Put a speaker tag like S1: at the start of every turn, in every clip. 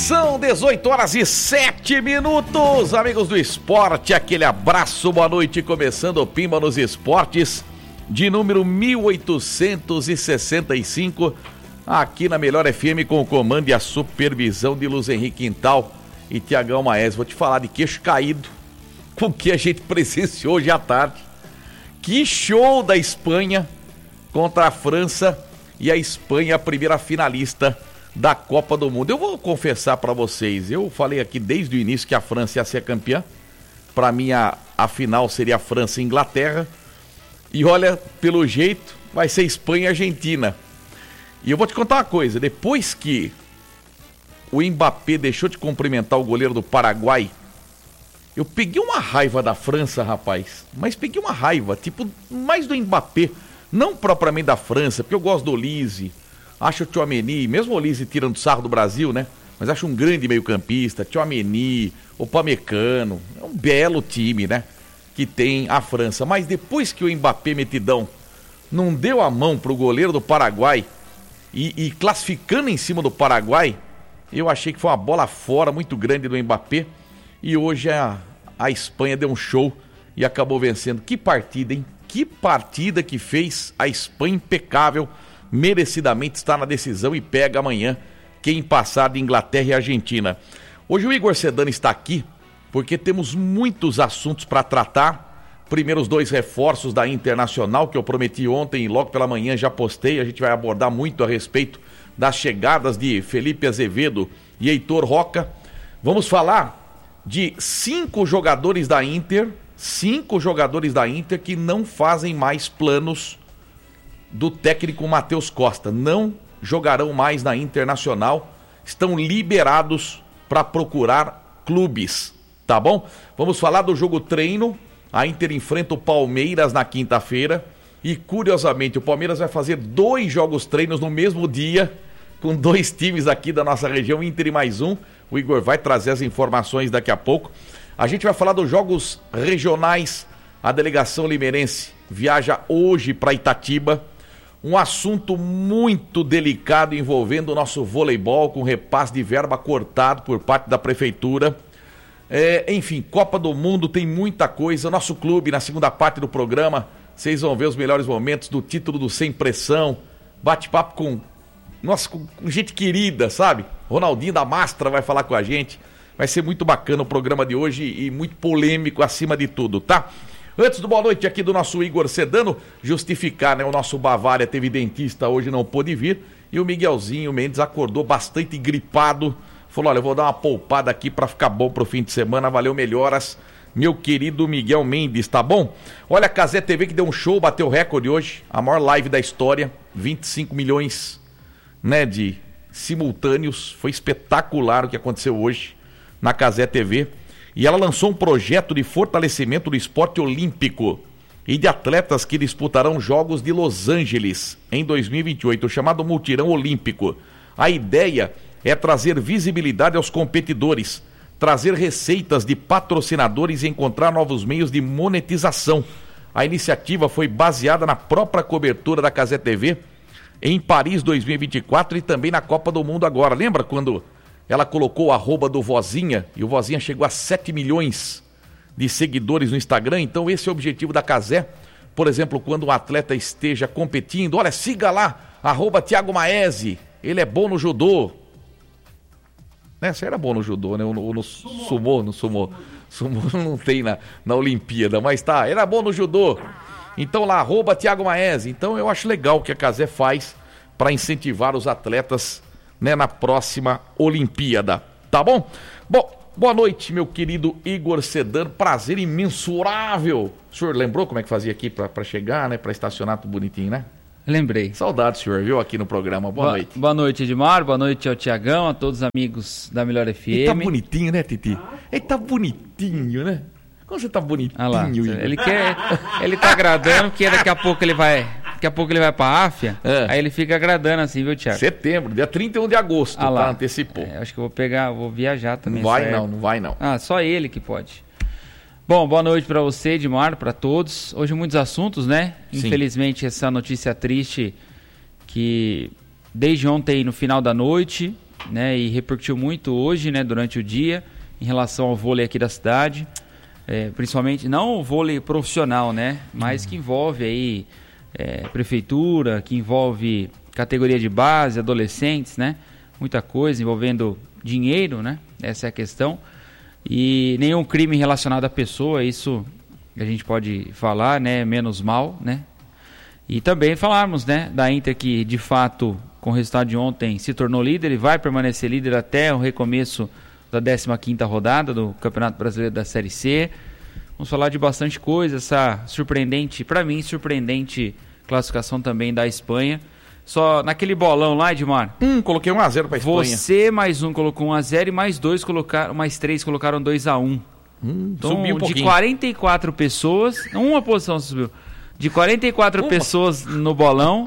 S1: São 18h07, amigos do esporte, aquele abraço, boa noite, começando o Pimba nos Esportes, de número 1865, aqui na Melhor FM, com o comando e a supervisão de Luiz Henrique Quintal e Tiagão Maes. Vou te falar de queixo caído, com o que a gente presenciou hoje à tarde. Que show da Espanha contra a França, e a Espanha, a primeira finalista da Copa do Mundo. Eu vou confessar para vocês, eu falei aqui desde o início que a França ia ser campeã. Para mim a final seria a França e Inglaterra, e olha, pelo jeito vai ser Espanha e Argentina. E eu vou te contar uma coisa, depois que o Mbappé deixou de cumprimentar o goleiro do Paraguai, eu peguei uma raiva da França, rapaz, mas peguei uma raiva, tipo, mais do Mbappé, não propriamente da França, porque eu gosto do Olise. Acho o Tchouaméni, mesmo o Olise tirando sarro do Brasil, né? Mas acho um grande meio-campista, Tchouaméni, o Upamecano, é um belo time, né? Que tem a França. Mas depois que o Mbappé metidão não deu a mão pro goleiro do Paraguai e classificando em cima do Paraguai, eu achei que foi uma bola fora muito grande do Mbappé. E hoje a Espanha deu um show e acabou vencendo. Que partida, hein? Que partida que fez a Espanha, impecável. Merecidamente está na decisão e pega amanhã quem passar de Inglaterra e Argentina. Hoje o Igor Sedano está aqui porque temos muitos assuntos para tratar. Primeiro, os dois reforços da Internacional que eu prometi ontem e logo pela manhã já postei. A gente vai abordar muito a respeito das chegadas de Felipe Azevedo e Heitor Roca. Vamos falar de 5 jogadores da Inter que não fazem mais planos do técnico Matheus Costa, não jogarão mais na Internacional, estão liberados para procurar clubes, tá bom? Vamos falar do jogo treino. A Inter enfrenta o Palmeiras na quinta-feira e, curiosamente, o Palmeiras vai fazer 2 jogos treinos no mesmo dia, com 2 times aqui da nossa região, Inter e mais um. O Igor vai trazer as informações daqui a pouco. A gente vai falar dos jogos regionais. A delegação limeirense viaja hoje para Itatiba. Um assunto muito delicado envolvendo o nosso voleibol, com repasse de verba cortado por parte da prefeitura. Enfim, Copa do Mundo, tem muita coisa. Nosso clube, na segunda parte do programa, vocês vão ver os melhores momentos do título do Sem Pressão. Bate-papo com gente querida, sabe? Ronaldinho da Mastra vai falar com a gente. Vai ser muito bacana o programa de hoje e muito polêmico acima de tudo, tá? Antes do boa noite aqui do nosso Igor Sedano, justificar, né? O nosso Bavária teve dentista, hoje não pôde vir. E o Miguelzinho Mendes acordou bastante gripado. Falou, olha, eu vou dar uma poupada aqui pra ficar bom pro fim de semana. Valeu, melhoras, meu querido Miguel Mendes, tá bom? Olha, a Cazé TV que deu um show, bateu recorde hoje. A maior live da história, 25 milhões, né, de simultâneos. Foi espetacular o que aconteceu hoje na Cazé TV. E ela lançou um projeto de fortalecimento do esporte olímpico e de atletas que disputarão Jogos de Los Angeles em 2028, o chamado Multirão Olímpico. A ideia é trazer visibilidade aos competidores, trazer receitas de patrocinadores e encontrar novos meios de monetização. A iniciativa foi baseada na própria cobertura da Cazé TV em Paris 2024 e também na Copa do Mundo agora. Lembra quando ela colocou o arroba do Vozinha e o Vozinha chegou a 7 milhões de seguidores no Instagram? Então esse é o objetivo da Cazé. Por exemplo, quando um atleta esteja competindo, olha, siga lá, arroba Thiago Maese, ele é bom no judô. Né? Você era bom no judô, né? No sumô, no sumô. Sumô não tem na Olimpíada, mas tá, era bom no judô. Então lá, arroba Thiago Maese. Então eu acho legal o que a Cazé faz para incentivar os atletas, né, na próxima Olimpíada, tá bom? Bom, boa noite, meu querido Igor Sedano, prazer imensurável. O senhor lembrou como é que fazia aqui para chegar, né, para estacionar tudo bonitinho, né?
S2: Lembrei.
S1: Saudade, senhor, viu, aqui no programa. Boa noite.
S2: Boa noite, Edmar, boa noite ao Tiagão, a todos os amigos da Melhor FM.
S1: Ele tá bonitinho, né, Titi? Ele tá bonitinho, né? Como você tá bonitinho,
S2: ah lá,
S1: Igor?
S2: Ele tá agradando, porque daqui a pouco ele vai pra Áfia, aí ele fica agradando assim, viu, Thiago?
S1: Setembro, dia 31 de agosto, tá? Antecipou.
S2: Acho que eu vou viajar também.
S1: Não vai não.
S2: Ah, só ele que pode. Bom, boa noite pra você, Edmar, pra todos. Hoje muitos assuntos, né? Sim. Infelizmente essa notícia triste que desde ontem no final da noite, né, e repercutiu muito hoje, né, durante o dia, em relação ao vôlei aqui da cidade, principalmente, não o vôlei profissional, né, mas que envolve aí prefeitura, que envolve categoria de base, adolescentes, né, muita coisa envolvendo dinheiro, né, essa é a questão, e nenhum crime relacionado à pessoa, isso a gente pode falar, né, menos mal, né, e também falarmos, né, da Inter que de fato, com o resultado de ontem, se tornou líder e vai permanecer líder até o recomeço da 15ª rodada do Campeonato Brasileiro da Série C. Vamos falar de bastante coisa, essa surpreendente, para mim, surpreendente classificação também da Espanha. Só naquele bolão lá, Edmar.
S1: Coloquei 1-0 para a Espanha.
S2: Você mais um colocou 1-0 e mais três colocaram 2-1. Então,
S1: subiu um pouquinho.
S2: De 44 pessoas, uma posição subiu. De 44 pessoas no bolão,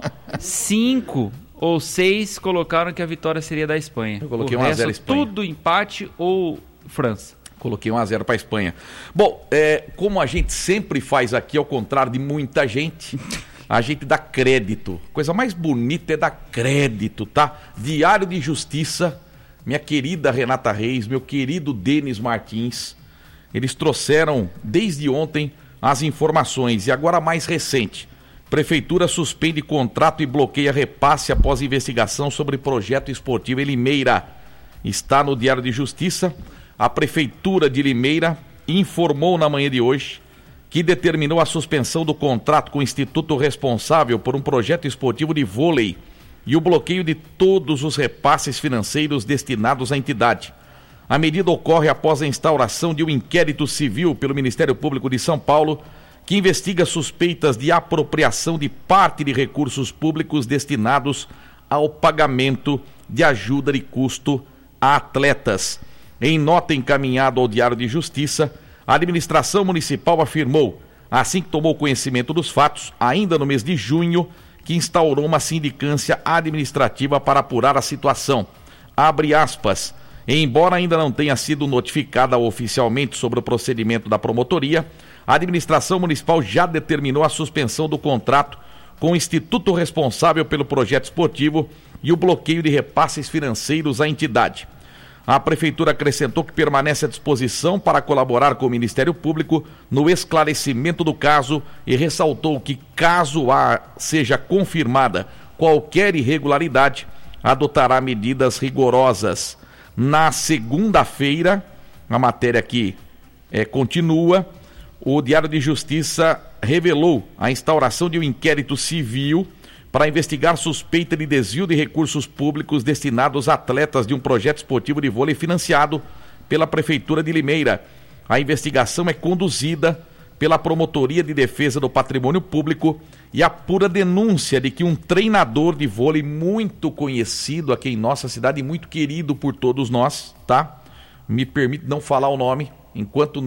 S2: 5 ou 6 colocaram que a vitória seria da Espanha.
S1: Eu coloquei 1-0 Espanha.
S2: Tudo empate ou França.
S1: Coloquei 1-0 para a Espanha. Bom, como a gente sempre faz aqui, ao contrário de muita gente, a gente dá crédito. Coisa mais bonita é dar crédito, tá? Diário de Justiça, minha querida Renata Reis, meu querido Denis Martins, eles trouxeram desde ontem as informações. E agora a mais recente. Prefeitura suspende contrato e bloqueia repasse após investigação sobre projeto esportivo em Limeira. Está no Diário de Justiça. A Prefeitura de Limeira informou na manhã de hoje que determinou a suspensão do contrato com o instituto responsável por um projeto esportivo de vôlei e o bloqueio de todos os repasses financeiros destinados à entidade. A medida ocorre após a instauração de um inquérito civil pelo Ministério Público de São Paulo, que investiga suspeitas de apropriação de parte de recursos públicos destinados ao pagamento de ajuda de custo a atletas. Em nota encaminhada ao Diário de Justiça, a administração municipal afirmou, assim que tomou conhecimento dos fatos, ainda no mês de junho, que instaurou uma sindicância administrativa para apurar a situação. Abre aspas. Embora ainda não tenha sido notificada oficialmente sobre o procedimento da promotoria, a administração municipal já determinou a suspensão do contrato com o instituto responsável pelo projeto esportivo e o bloqueio de repasses financeiros à entidade. A Prefeitura acrescentou que permanece à disposição para colaborar com o Ministério Público no esclarecimento do caso e ressaltou que, caso seja confirmada qualquer irregularidade, adotará medidas rigorosas. Na segunda-feira, a matéria aqui continua, o Diário de Justiça revelou a instauração de um inquérito civil para investigar suspeita de desvio de recursos públicos destinados a atletas de um projeto esportivo de vôlei financiado pela Prefeitura de Limeira. A investigação é conduzida pela Promotoria de Defesa do Patrimônio Público e apura denúncia de que um treinador de vôlei muito conhecido aqui em nossa cidade e muito querido por todos nós, tá? Me permite não falar o nome, enquanto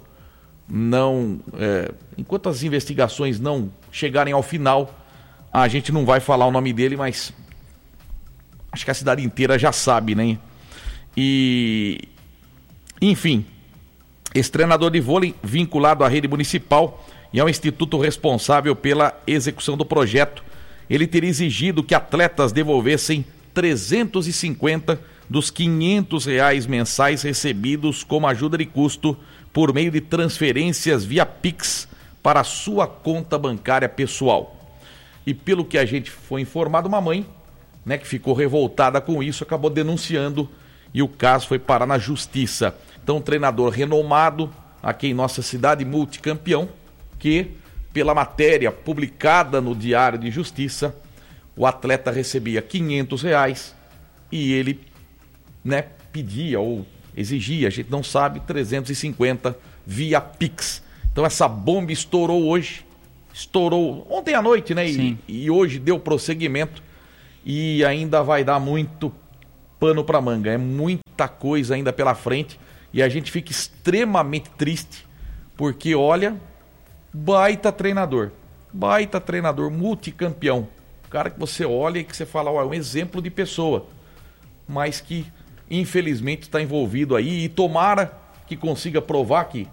S1: enquanto as investigações não chegarem ao final, a gente não vai falar o nome dele, mas acho que a cidade inteira já sabe, né? E, enfim, esse treinador de vôlei vinculado à rede municipal e ao instituto responsável pela execução do projeto, ele teria exigido que atletas devolvessem 350 dos R$500 mensais recebidos como ajuda de custo por meio de transferências via Pix para a sua conta bancária pessoal. E pelo que a gente foi informado, uma mãe, né, que ficou revoltada com isso, acabou denunciando e o caso foi parar na justiça. Então, um treinador renomado aqui em nossa cidade, multicampeão, que pela matéria publicada no Diário de Justiça, o atleta recebia R$500 e ele, né, pedia ou exigia, a gente não sabe, 350 via Pix. Então essa bomba estourou hoje, estourou ontem à noite, né? E hoje deu prosseguimento e ainda vai dar muito pano para manga. É muita coisa ainda pela frente e a gente fica extremamente triste porque, olha, baita treinador, multicampeão. Cara que você olha e que você fala, ó, é um exemplo de pessoa, mas que infelizmente está envolvido aí e tomara que consiga provar que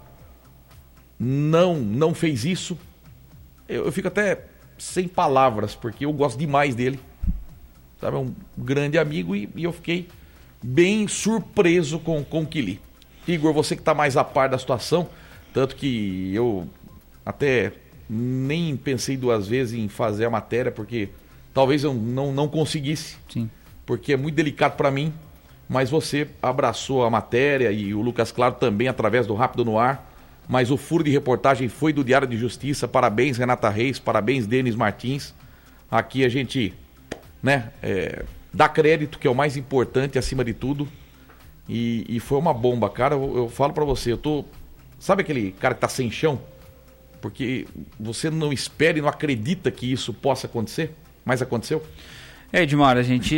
S1: não fez isso. Eu fico até sem palavras, porque eu gosto demais dele, sabe, é um grande amigo e eu fiquei bem surpreso com o que li. Igor, você que está mais a par da situação, tanto que eu até nem pensei duas vezes em fazer a matéria, porque talvez eu não conseguisse.
S2: Sim.
S1: Porque é muito delicado para mim, mas você abraçou a matéria e o Lucas Claro também através do Rápido no Ar, mas o furo de reportagem foi do Diário de Justiça. Parabéns, Renata Reis, parabéns, Denis Martins. Aqui a gente, né, dá crédito, que é o mais importante acima de tudo, e foi uma bomba, cara. Eu falo para você, sabe aquele cara que tá sem chão? Porque você não espera e não acredita que isso possa acontecer, mas aconteceu.
S2: Edmar,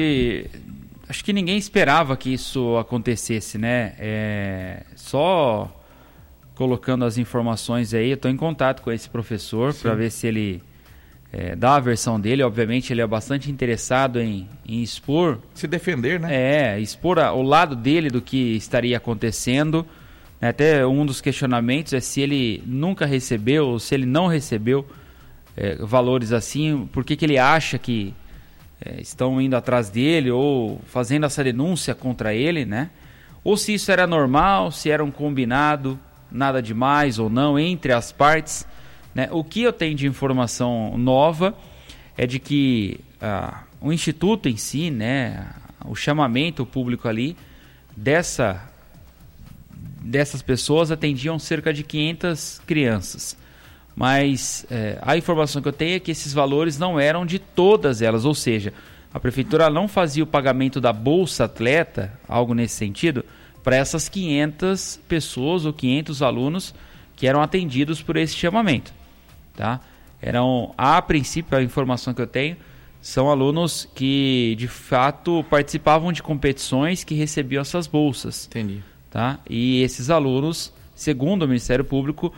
S2: acho que ninguém esperava que isso acontecesse, né? Só colocando as informações aí, eu estou em contato com esse professor para ver se ele dá a versão dele. Obviamente ele é bastante interessado em expor...
S1: Se defender, né?
S2: Expor o lado dele do que estaria acontecendo. Até um dos questionamentos é se ele nunca recebeu ou se ele não recebeu valores assim, por que ele acha que estão indo atrás dele ou fazendo essa denúncia contra ele, né? Ou se isso era normal, se era um combinado, nada demais ou não, entre as partes, né? O que eu tenho de informação nova é de que o Instituto em si, né, o chamamento público ali dessas pessoas atendiam cerca de 500 crianças. Mas a informação que eu tenho é que esses valores não eram de todas elas, ou seja, a prefeitura não fazia o pagamento da Bolsa Atleta, algo nesse sentido, para essas 500 pessoas ou 500 alunos que eram atendidos por esse chamamento. Tá? A princípio, a informação que eu tenho, são alunos que de fato participavam de competições que recebiam essas bolsas.
S1: Entendi.
S2: Tá? E esses alunos, segundo o Ministério Público,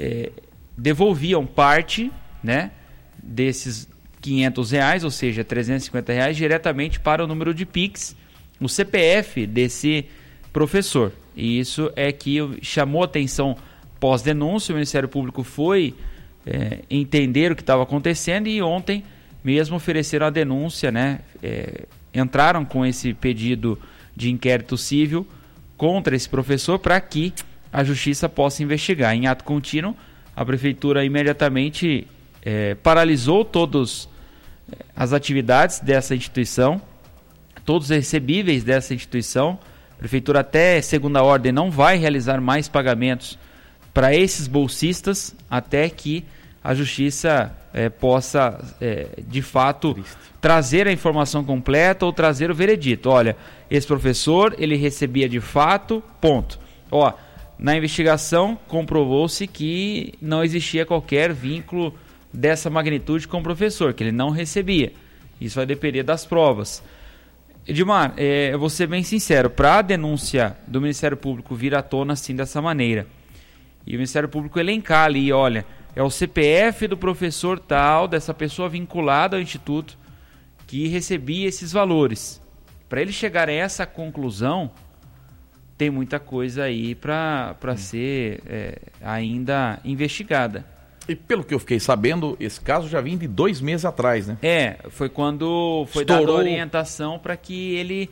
S2: devolviam parte, né, desses R$500, ou seja, R$350, diretamente para o número de Pix, o CPF desse professor. E isso é que chamou atenção pós-denúncia. O Ministério Público foi entender o que estava acontecendo e ontem mesmo ofereceram a denúncia, né, entraram com esse pedido de inquérito civil contra esse professor para que a Justiça possa investigar. Em ato contínuo, a Prefeitura imediatamente paralisou todas as atividades dessa instituição, todos os recebíveis dessa instituição. A Prefeitura, até segunda ordem, não vai realizar mais pagamentos para esses bolsistas até que a Justiça possa, de fato, trazer a informação completa ou trazer o veredito. Olha, esse professor, ele recebia de fato, ponto. Na investigação, comprovou-se que não existia qualquer vínculo dessa magnitude com o professor, que ele não recebia. Isso vai depender das provas. Edmar, eu vou ser bem sincero, para a denúncia do Ministério Público vir à tona assim dessa maneira, e o Ministério Público elencar ali, olha, é o CPF do professor tal, dessa pessoa vinculada ao Instituto, que recebia esses valores. Para ele chegar a essa conclusão, tem muita coisa aí para ser ainda investigada.
S1: E pelo que eu fiquei sabendo, esse caso já vinha de 2 meses atrás, né?
S2: Foi quando foi dada orientação para que ele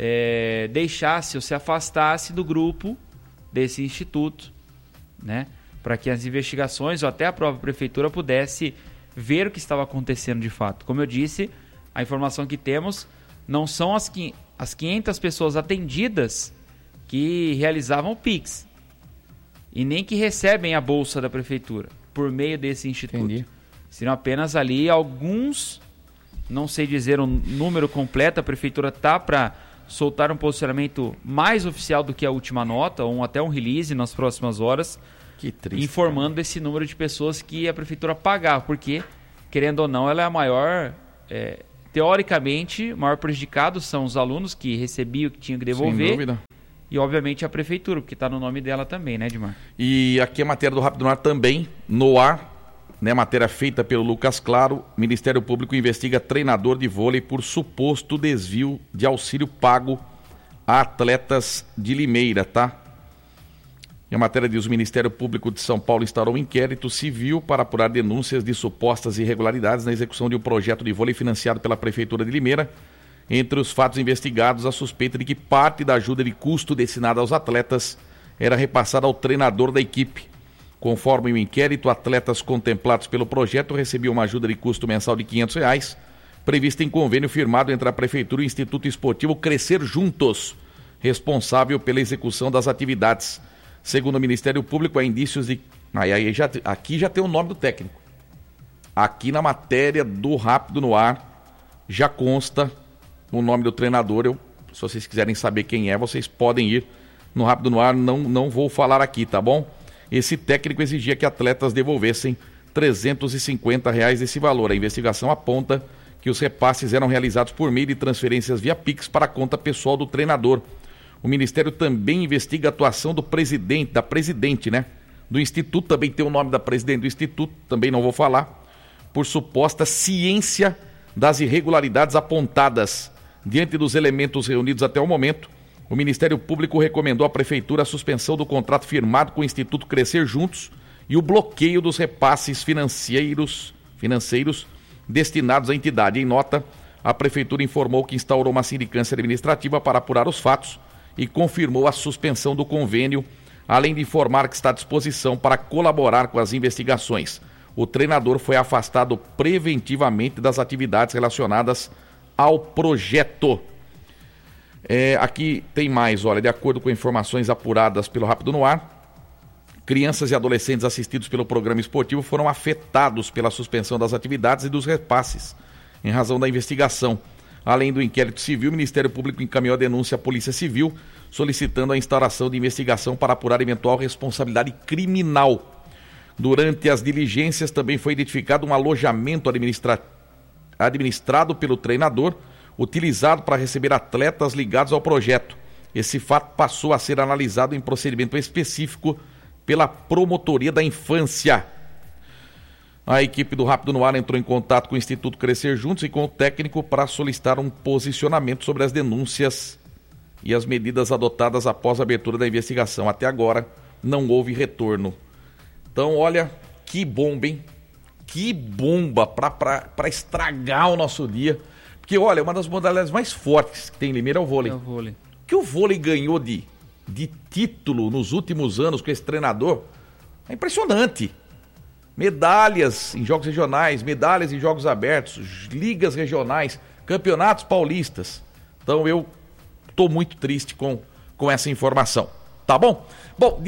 S2: deixasse ou se afastasse do grupo desse instituto, né? Para que as investigações ou até a própria prefeitura pudesse ver o que estava acontecendo de fato. Como eu disse, a informação que temos não são as 500 pessoas atendidas que realizavam o Pix e nem que recebem a bolsa da prefeitura por meio desse instituto.
S1: Entendi.
S2: Serão apenas ali alguns, não sei dizer um número completo. A prefeitura está para soltar um posicionamento mais oficial do que a última nota, ou até um release nas próximas horas,
S1: que triste,
S2: informando desse número de pessoas que a prefeitura pagava, porque, querendo ou não, ela é a maior, teoricamente, o maior prejudicado são os alunos que recebiam, que tinham que devolver.
S1: Sem dúvida.
S2: E, obviamente, a prefeitura, porque está no nome dela também, né, Edmar?
S1: E aqui a matéria do Rápido no Ar também, no ar, né, matéria feita pelo Lucas Claro. Ministério Público investiga treinador de vôlei por suposto desvio de auxílio pago a atletas de Limeira, tá? E a matéria diz: o Ministério Público de São Paulo instaurou um inquérito civil para apurar denúncias de supostas irregularidades na execução de um projeto de vôlei financiado pela Prefeitura de Limeira Entre os fatos investigados, a suspeita de que parte da ajuda de custo destinada aos atletas era repassada ao treinador da equipe. Conforme o inquérito, atletas contemplados pelo projeto recebiam uma ajuda de custo mensal de R$500, prevista em convênio firmado entre a Prefeitura e o Instituto Esportivo Crescer Juntos, responsável pela execução das atividades. Segundo o Ministério Público, há indícios de... Aqui já tem o nome do técnico. Aqui na matéria do Rápido no Ar já consta o nome do treinador. Se vocês quiserem saber quem é, vocês podem ir no Rápido no Ar. Não vou falar aqui, tá bom? Esse técnico exigia que atletas devolvessem R$350 desse valor. A investigação aponta que os repasses eram realizados por meio de transferências via Pix para a conta pessoal do treinador. O Ministério também investiga a atuação do presidente, do Instituto, também tem o nome da presidente do Instituto, também não vou falar, por suposta ciência das irregularidades apontadas. Diante dos elementos reunidos até o momento, o Ministério Público recomendou à Prefeitura a suspensão do contrato firmado com o Instituto Crescer Juntos e o bloqueio dos repasses financeiros destinados à entidade. Em nota, a Prefeitura informou que instaurou uma sindicância administrativa para apurar os fatos e confirmou a suspensão do convênio, além de informar que está à disposição para colaborar com as investigações. O treinador foi afastado preventivamente das atividades relacionadas ao projeto. Aqui tem mais, olha, de acordo com informações apuradas pelo Rápido no Ar, crianças e adolescentes assistidos pelo programa esportivo foram afetados pela suspensão das atividades e dos repasses, em razão da investigação. Além do inquérito civil, o Ministério Público encaminhou a denúncia à Polícia Civil, solicitando a instauração de investigação para apurar eventual responsabilidade criminal. Durante as diligências também foi identificado um alojamento administrado pelo treinador, utilizado para receber atletas ligados ao projeto. Esse fato passou a ser analisado em procedimento específico pela Promotoria da Infância. A equipe do Rápido no Ar entrou em contato com o Instituto Crescer Juntos e com o técnico para solicitar um posicionamento sobre as denúncias e as medidas adotadas após a abertura da investigação. Até agora não houve retorno. Então, olha, que bomba, hein? Que bomba para estragar o nosso dia. Porque, olha, uma das modalidades mais fortes que tem em Limeira é o vôlei. O que o vôlei ganhou de título nos últimos anos com esse treinador é impressionante. Medalhas em jogos regionais, medalhas em jogos abertos, ligas regionais, campeonatos paulistas. Então eu estou muito triste com essa informação. Tá bom? Bom,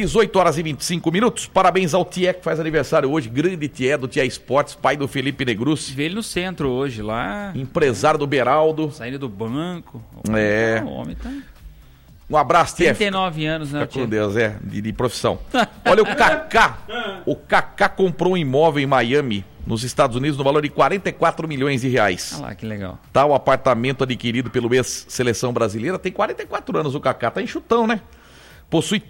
S1: 18h25. Parabéns ao Tié, que faz aniversário hoje. Grande Tié, do Tié Esportes, pai do Felipe Negrucci.
S2: Vê ele no centro hoje, lá.
S1: Empresário do Beraldo.
S2: Saindo do banco. O homem tá...
S1: Um abraço, Tié.
S2: 39 anos, né,
S1: Tié? Com Deus, de profissão. Olha, o Kaká. O Kaká comprou um imóvel em Miami, nos Estados Unidos, no valor de R$44 milhões.
S2: Olha lá, que legal.
S1: Tá, o apartamento adquirido pelo ex-seleção brasileira. Tem 44 anos o Kaká, tá enxutão, né? Possui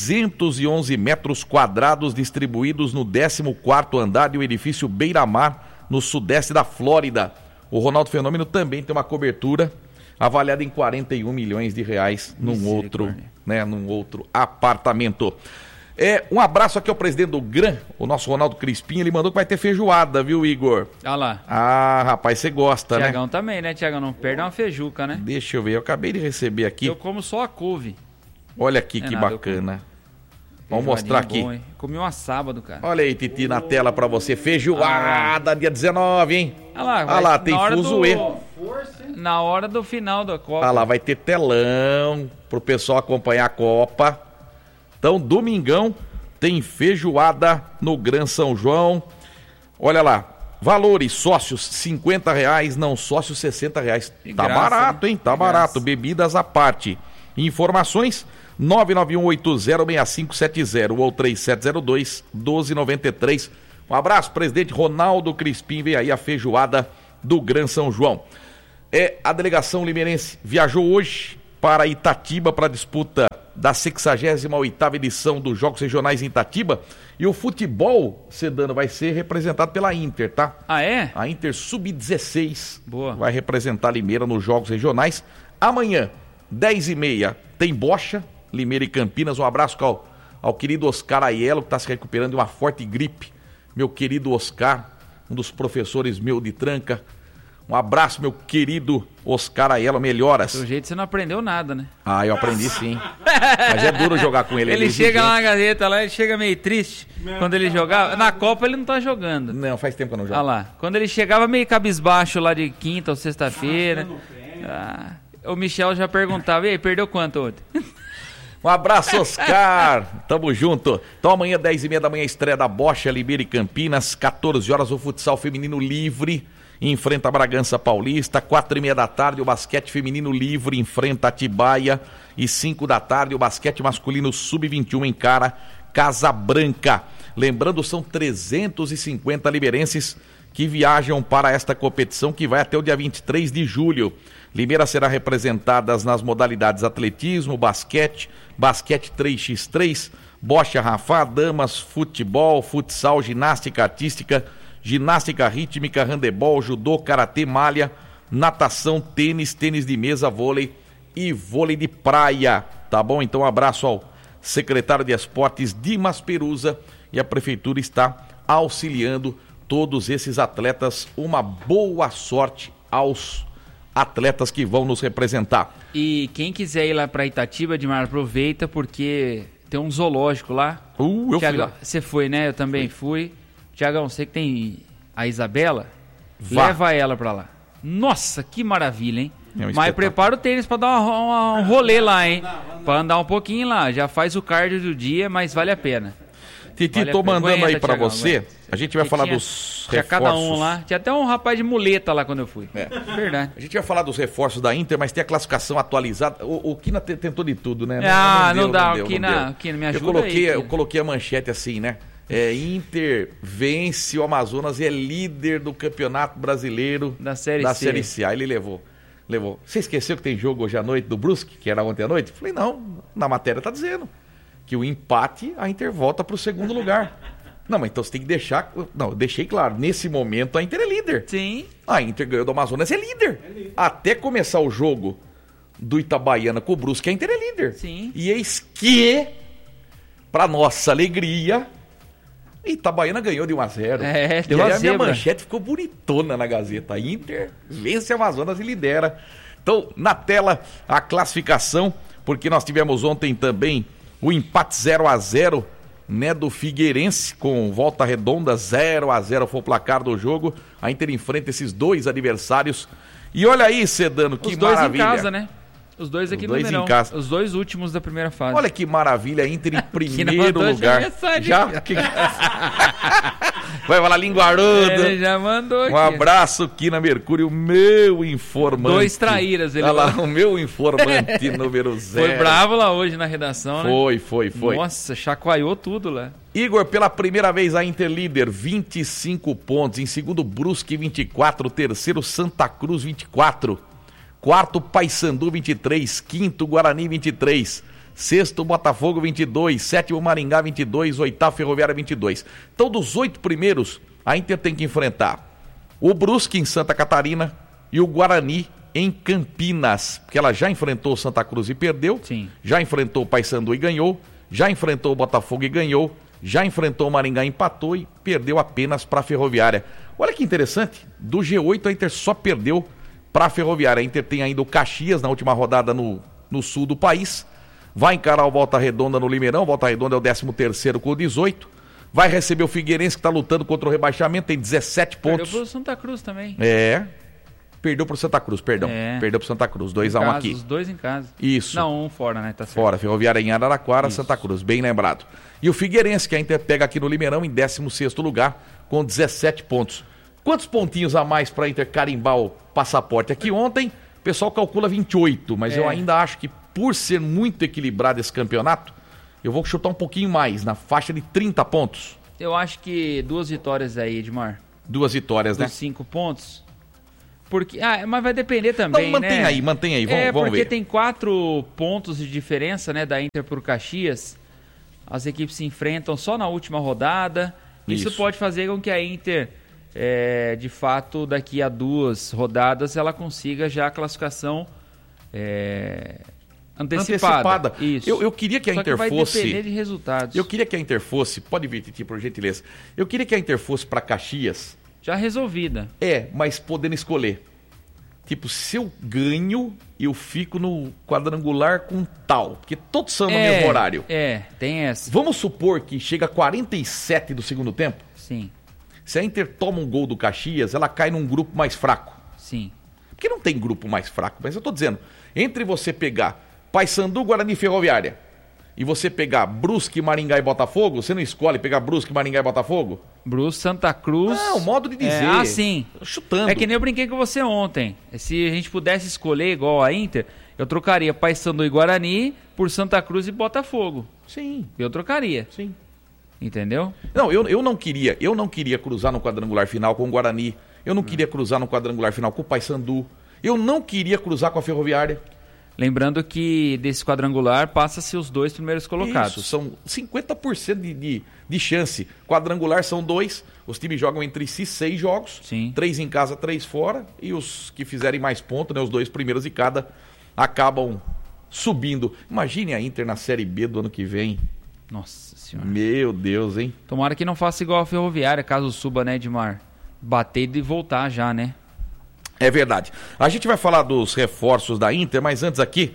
S1: 311 metros quadrados distribuídos no 14º andar de um edifício Beira-Mar, no sudeste da Flórida. O Ronaldo Fenômeno também tem uma cobertura avaliada em R$41 milhões num outro apartamento. Um abraço aqui ao presidente do GRAM, o nosso Ronaldo Crispim. Ele mandou que vai ter feijoada, viu, Igor?
S2: Olha lá.
S1: Ah, rapaz, você gosta,
S2: Thiagão,
S1: né?
S2: Tiagão também, né, Tiagão? Não perde uma feijuca, né?
S1: Deixa eu ver, eu acabei de receber aqui.
S2: Eu como só a couve.
S1: Olha aqui que bacana. Vamos mostrar aqui.
S2: Bom, comi uma sábado, cara.
S1: Olha aí, Titi, na tela pra você. Feijoada, dia 19, hein?
S2: Olha
S1: lá, tem fuzuê.
S2: Na hora do final da Copa.
S1: Olha lá, vai ter telão pro pessoal acompanhar a Copa. Então, domingão, tem feijoada no Gran São João. Olha lá, valores, sócios R$50, não sócios R$60. Tá barato, hein? Tá barato, bebidas à parte. Informações 991806570 ou 3702-1293. Um abraço, presidente Ronaldo Crispim. Vem aí a feijoada do Gran São João. A delegação limeirense viajou hoje para Itatiba para a disputa da 68ª edição dos Jogos Regionais em Itatiba. E o futebol, Sedano, vai ser representado pela Inter, tá?
S2: Ah, é?
S1: A Inter Sub-16
S2: Boa.
S1: Vai representar Limeira nos Jogos Regionais. Amanhã, 10h30, tem Bocha, Limeira e Campinas. Um abraço ao querido Oscar Aiello, que está se recuperando de uma forte gripe. Meu querido Oscar, um dos professores meu de tranca. Um abraço, meu querido Oscar Aiello, melhoras.
S2: Pelo jeito você não aprendeu nada, né?
S1: Ah, eu aprendi sim. Mas é duro jogar com ele.
S2: Ele chega lá na Gazeta, lá, ele chega meio triste. Quando ele jogava, na Copa ele não tá jogando.
S1: Não, faz tempo que eu não jogo.
S2: Olha lá, quando ele chegava meio cabisbaixo lá de quinta ou sexta-feira. O Michel já perguntava, e aí, perdeu quanto ontem?
S1: Um abraço, Oscar. Tamo junto. Então amanhã, 10h30 da manhã, estreia da Bocha, Limeira e Campinas. 14 horas, o futsal feminino livre enfrenta a Bragança Paulista. 4h30 da tarde, o basquete feminino livre enfrenta a Atibaia. E 5 da tarde, o basquete masculino sub-21 encara Casa Branca. Lembrando, são 350 limeirenses que viajam para esta competição que vai até o dia 23 de julho. Limeira será representada nas modalidades atletismo, basquete 3x3, bocha rafá, damas, futebol, futsal, ginástica artística, ginástica rítmica, handebol, judô, karatê, malha, natação, tênis de mesa, vôlei e vôlei de praia. Tá bom? Então um abraço ao secretário de Esportes Dimas Perusa, e a prefeitura está auxiliando todos esses atletas. Uma boa sorte aos atletas que vão nos representar.
S2: E quem quiser ir lá para Itatiba, Edmar, aproveita, porque tem um zoológico lá.
S1: Eu fui lá.
S2: Você foi, né? Eu também fui. Tiagão, você que tem a Isabela,
S1: Vá.
S2: leva ela para lá. Nossa, que maravilha, hein?
S1: Mas
S2: prepara o tênis para dar um rolê lá, hein? Para andar um pouquinho lá. Já faz o cardio do dia, mas vale a pena.
S1: Titi, tô mandando aí pra você. A gente vai falar dos reforços.
S2: Tinha cada um lá. Tinha até um rapaz de muleta lá quando eu fui. Verdade.
S1: A gente vai falar dos reforços da Inter, mas tem a classificação atualizada. O Kina tentou de tudo, né?
S2: Não dá. O Kina me ajuda
S1: eu coloquei a manchete assim, né? Inter vence o Amazonas e é líder do Campeonato Brasileiro
S2: da Série
S1: C. Aí ele levou. Você esqueceu que tem jogo hoje à noite do Brusque, que era ontem à noite? Falei, não, na matéria tá dizendo que o empate, a Inter volta pro segundo lugar. Não, mas então você tem que deixar... Não, eu deixei claro, nesse momento a Inter é líder.
S2: Sim.
S1: A Inter ganhou do Amazonas, é líder. Até começar o jogo do Itabaiana com o Brusque, a Inter é líder.
S2: Sim.
S1: E eis que, pra nossa alegria, Itabaiana ganhou de 1-0.
S2: Deu
S1: e aí
S2: a
S1: a minha
S2: zebra.
S1: manchete ficou bonitona na Gazeta. A Inter vence a Amazonas e lidera. Então, na tela, a classificação, porque nós tivemos ontem também o empate 0-0, né, do Figueirense, com Volta Redonda. 0-0 foi o placar do jogo. A Inter enfrenta esses dois adversários. E olha aí, Sedano, que maravilha.
S2: Os dois em casa, né? Os dois aqui no Mineirão. Os dois últimos da primeira fase.
S1: Olha que maravilha, a Inter em primeiro lugar. Já? Vai falar linguarudo.
S2: Ele já mandou aqui.
S1: Um abraço, Kina Mercúrio, meu informante.
S2: 2 traíras.
S1: Olha lá, o meu informante número 0.
S2: Foi bravo lá hoje na redação, né?
S1: Foi.
S2: Nossa, chacoalhou tudo lá.
S1: Igor, pela primeira vez a Inter líder, 25 pontos. Em segundo, Brusque, 24. Terceiro, Santa Cruz, 24. Quarto, Paysandu, 23. Quinto, Guarani, 23. Sexto, Botafogo, 22. Sétimo, Maringá, 22. Oitavo, Ferroviária, 22. Então, dos 8 primeiros, a Inter tem que enfrentar o Brusque em Santa Catarina e o Guarani em Campinas, porque ela já enfrentou o Santa Cruz e perdeu.
S2: Sim.
S1: Já enfrentou o Paysandu e ganhou. Já enfrentou o Botafogo e ganhou. Já enfrentou o Maringá, empatou e perdeu apenas para a Ferroviária. Olha que interessante, do G8 a Inter só perdeu para a Ferroviária. A Inter tem ainda o Caxias na última rodada no sul do país. Vai encarar o Volta Redonda no Limeirão. Volta Redonda é o 13º com 18. Vai receber o Figueirense, que está lutando contra o rebaixamento, tem 17 pontos.
S2: Perdeu pro Santa Cruz também.
S1: Perdeu pro Santa Cruz, perdão. Perdeu pro Santa Cruz, 2-1 aqui.
S2: Os dois em casa.
S1: Isso.
S2: Não, um fora, né? Tá certo.
S1: Fora, Ferroviária em Araraquara,
S2: Isso.
S1: Santa Cruz, bem lembrado. E o Figueirense, que a Inter pega aqui no Limeirão, em 16º lugar, com 17 pontos. Quantos pontinhos a mais para a Inter carimbar o passaporte? Aqui ontem, o pessoal calcula 28, mas eu ainda acho que por ser muito equilibrado esse campeonato, eu vou chutar um pouquinho mais, na faixa de 30 pontos.
S2: Eu acho que 2 vitórias aí, Edmar.
S1: 2 vitórias, né?
S2: Dos 5 pontos. Porque, mas vai depender também,
S1: não, mantém
S2: né?
S1: Mantém aí, vamos ver.
S2: Porque tem 4 pontos de diferença, né, da Inter pro Caxias. As equipes se enfrentam só na última rodada. Isso pode fazer com que a Inter, de fato, daqui a 2 rodadas, ela consiga já a classificação antecipada. Isso.
S1: Eu queria que a Inter
S2: vai
S1: fosse...
S2: depender de resultados.
S1: Eu queria que a Inter fosse... Pode vir, Titi, por gentileza. Eu queria que a Inter fosse para Caxias...
S2: Já resolvida.
S1: Mas podendo escolher. Tipo, se eu ganho, eu fico no quadrangular com tal. Porque todos são no mesmo horário.
S2: Tem essa.
S1: Vamos supor que chega a 47 do segundo tempo?
S2: Sim.
S1: Se a Inter toma um gol do Caxias, ela cai num grupo mais fraco.
S2: Sim.
S1: Porque não tem grupo mais fraco, mas eu tô dizendo, entre você pegar Paysandu, Guarani e Ferroviária, e você pegar Brusque, Maringá e Botafogo, você não escolhe pegar Brusque, Maringá e Botafogo?
S2: Brusque, Santa Cruz...
S1: Não, o modo de dizer.
S2: Sim.
S1: Chutando.
S2: É que nem eu brinquei com você ontem. Se a gente pudesse escolher igual a Inter, eu trocaria Paysandu e Guarani por Santa Cruz e Botafogo.
S1: Sim.
S2: Eu trocaria.
S1: Sim.
S2: Entendeu?
S1: Não, eu não queria cruzar no quadrangular final com o Guarani. Eu não queria cruzar no quadrangular final com o Paysandu. Eu não queria cruzar com a Ferroviária.
S2: Lembrando que desse quadrangular passa-se os 2 primeiros colocados.
S1: Isso, são 50% de chance. Quadrangular são 2, os times jogam entre si 6 jogos,
S2: Sim.
S1: 3 em casa, 3 fora, e os que fizerem mais pontos, né, os 2 primeiros de cada, acabam subindo. Imagine a Inter na Série B do ano que vem.
S2: Nossa Senhora.
S1: Meu Deus, hein?
S2: Tomara que não faça igual a Ferroviária, caso suba, né, Edmar? Bater e voltar já, né?
S1: É verdade. A gente vai falar dos reforços da Inter, mas antes aqui,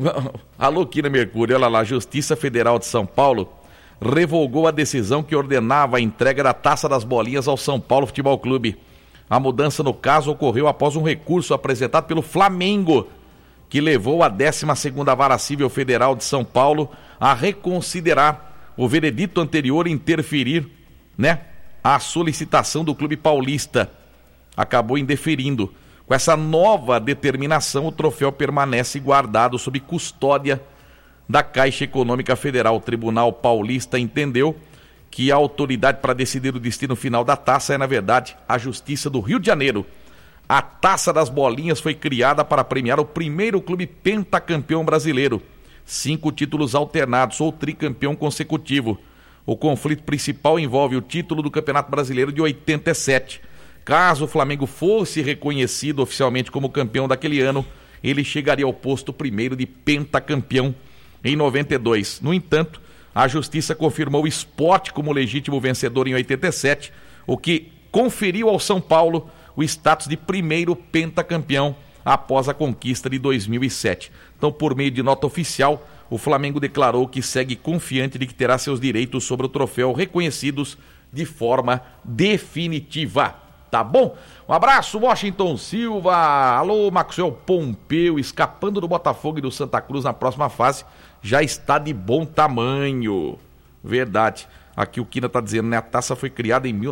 S1: alô Quina Mercúrio, olha lá, a Justiça Federal de São Paulo revogou a decisão que ordenava a entrega da Taça das Bolinhas ao São Paulo Futebol Clube. A mudança no caso ocorreu após um recurso apresentado pelo Flamengo, que levou a 12ª Vara Civil Federal de São Paulo a reconsiderar o veredito anterior e interferir, né, a solicitação do clube paulista. Acabou indeferindo. Com essa nova determinação, o troféu permanece guardado sob custódia da Caixa Econômica Federal. O Tribunal Paulista entendeu que a autoridade para decidir o destino final da taça é, na verdade, a Justiça do Rio de Janeiro. A Taça das Bolinhas foi criada para premiar o primeiro clube pentacampeão brasileiro. 5 títulos alternados ou tricampeão consecutivo. O conflito principal envolve o título do Campeonato Brasileiro de 87. Caso o Flamengo fosse reconhecido oficialmente como campeão daquele ano, ele chegaria ao posto primeiro de pentacampeão em 92. No entanto, a Justiça confirmou o Sport como legítimo vencedor em 87, o que conferiu ao São Paulo o status de primeiro pentacampeão após a conquista de 2007. Então, por meio de nota oficial, o Flamengo declarou que segue confiante de que terá seus direitos sobre o troféu reconhecidos de forma definitiva. Tá bom? Um abraço, Washington Silva. Alô, Maxwell Pompeu, escapando do Botafogo e do Santa Cruz na próxima fase, já está de bom tamanho. Verdade. Aqui o Quina tá dizendo, né? A taça foi criada em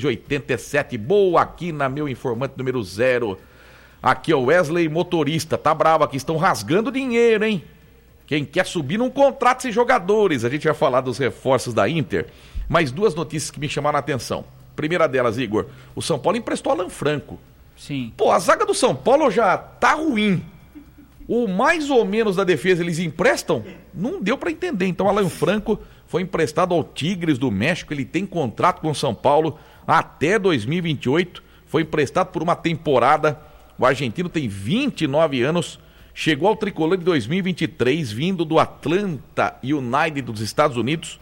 S1: 1987. Boa, Quina, meu informante número 0. Aqui é o Wesley Motorista. Tá bravo aqui, estão rasgando dinheiro, hein? Quem quer subir não contrata esses jogadores. A gente vai falar dos reforços da Inter. Mais 2 notícias que me chamaram a atenção. Primeira delas, Igor, o São Paulo emprestou Alan Franco.
S2: Sim.
S1: Pô, a zaga do São Paulo já tá ruim. O mais ou menos da defesa eles emprestam? Não deu pra entender. Então, Alan Franco foi emprestado ao Tigres do México. Ele tem contrato com o São Paulo até 2028. Foi emprestado por uma temporada. O argentino tem 29 anos. Chegou ao tricolor em 2023, vindo do Atlanta United dos Estados Unidos.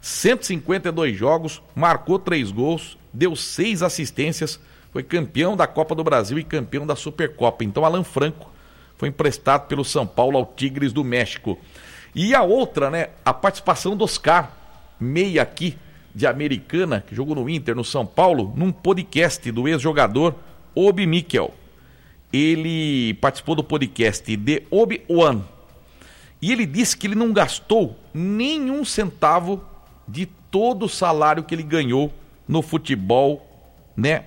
S1: 152 jogos, marcou 3 gols, deu 6 assistências, foi campeão da Copa do Brasil e campeão da Supercopa. Então, Alan Franco foi emprestado pelo São Paulo ao Tigres do México. E a outra, né, a participação do Oscar, meia aqui de Americana, que jogou no Inter, no São Paulo, num podcast do ex-jogador Obi Mikel. Ele participou do podcast de Obi-Wan. E ele disse que ele não gastou nenhum centavo de todo o salário que ele ganhou no futebol, né,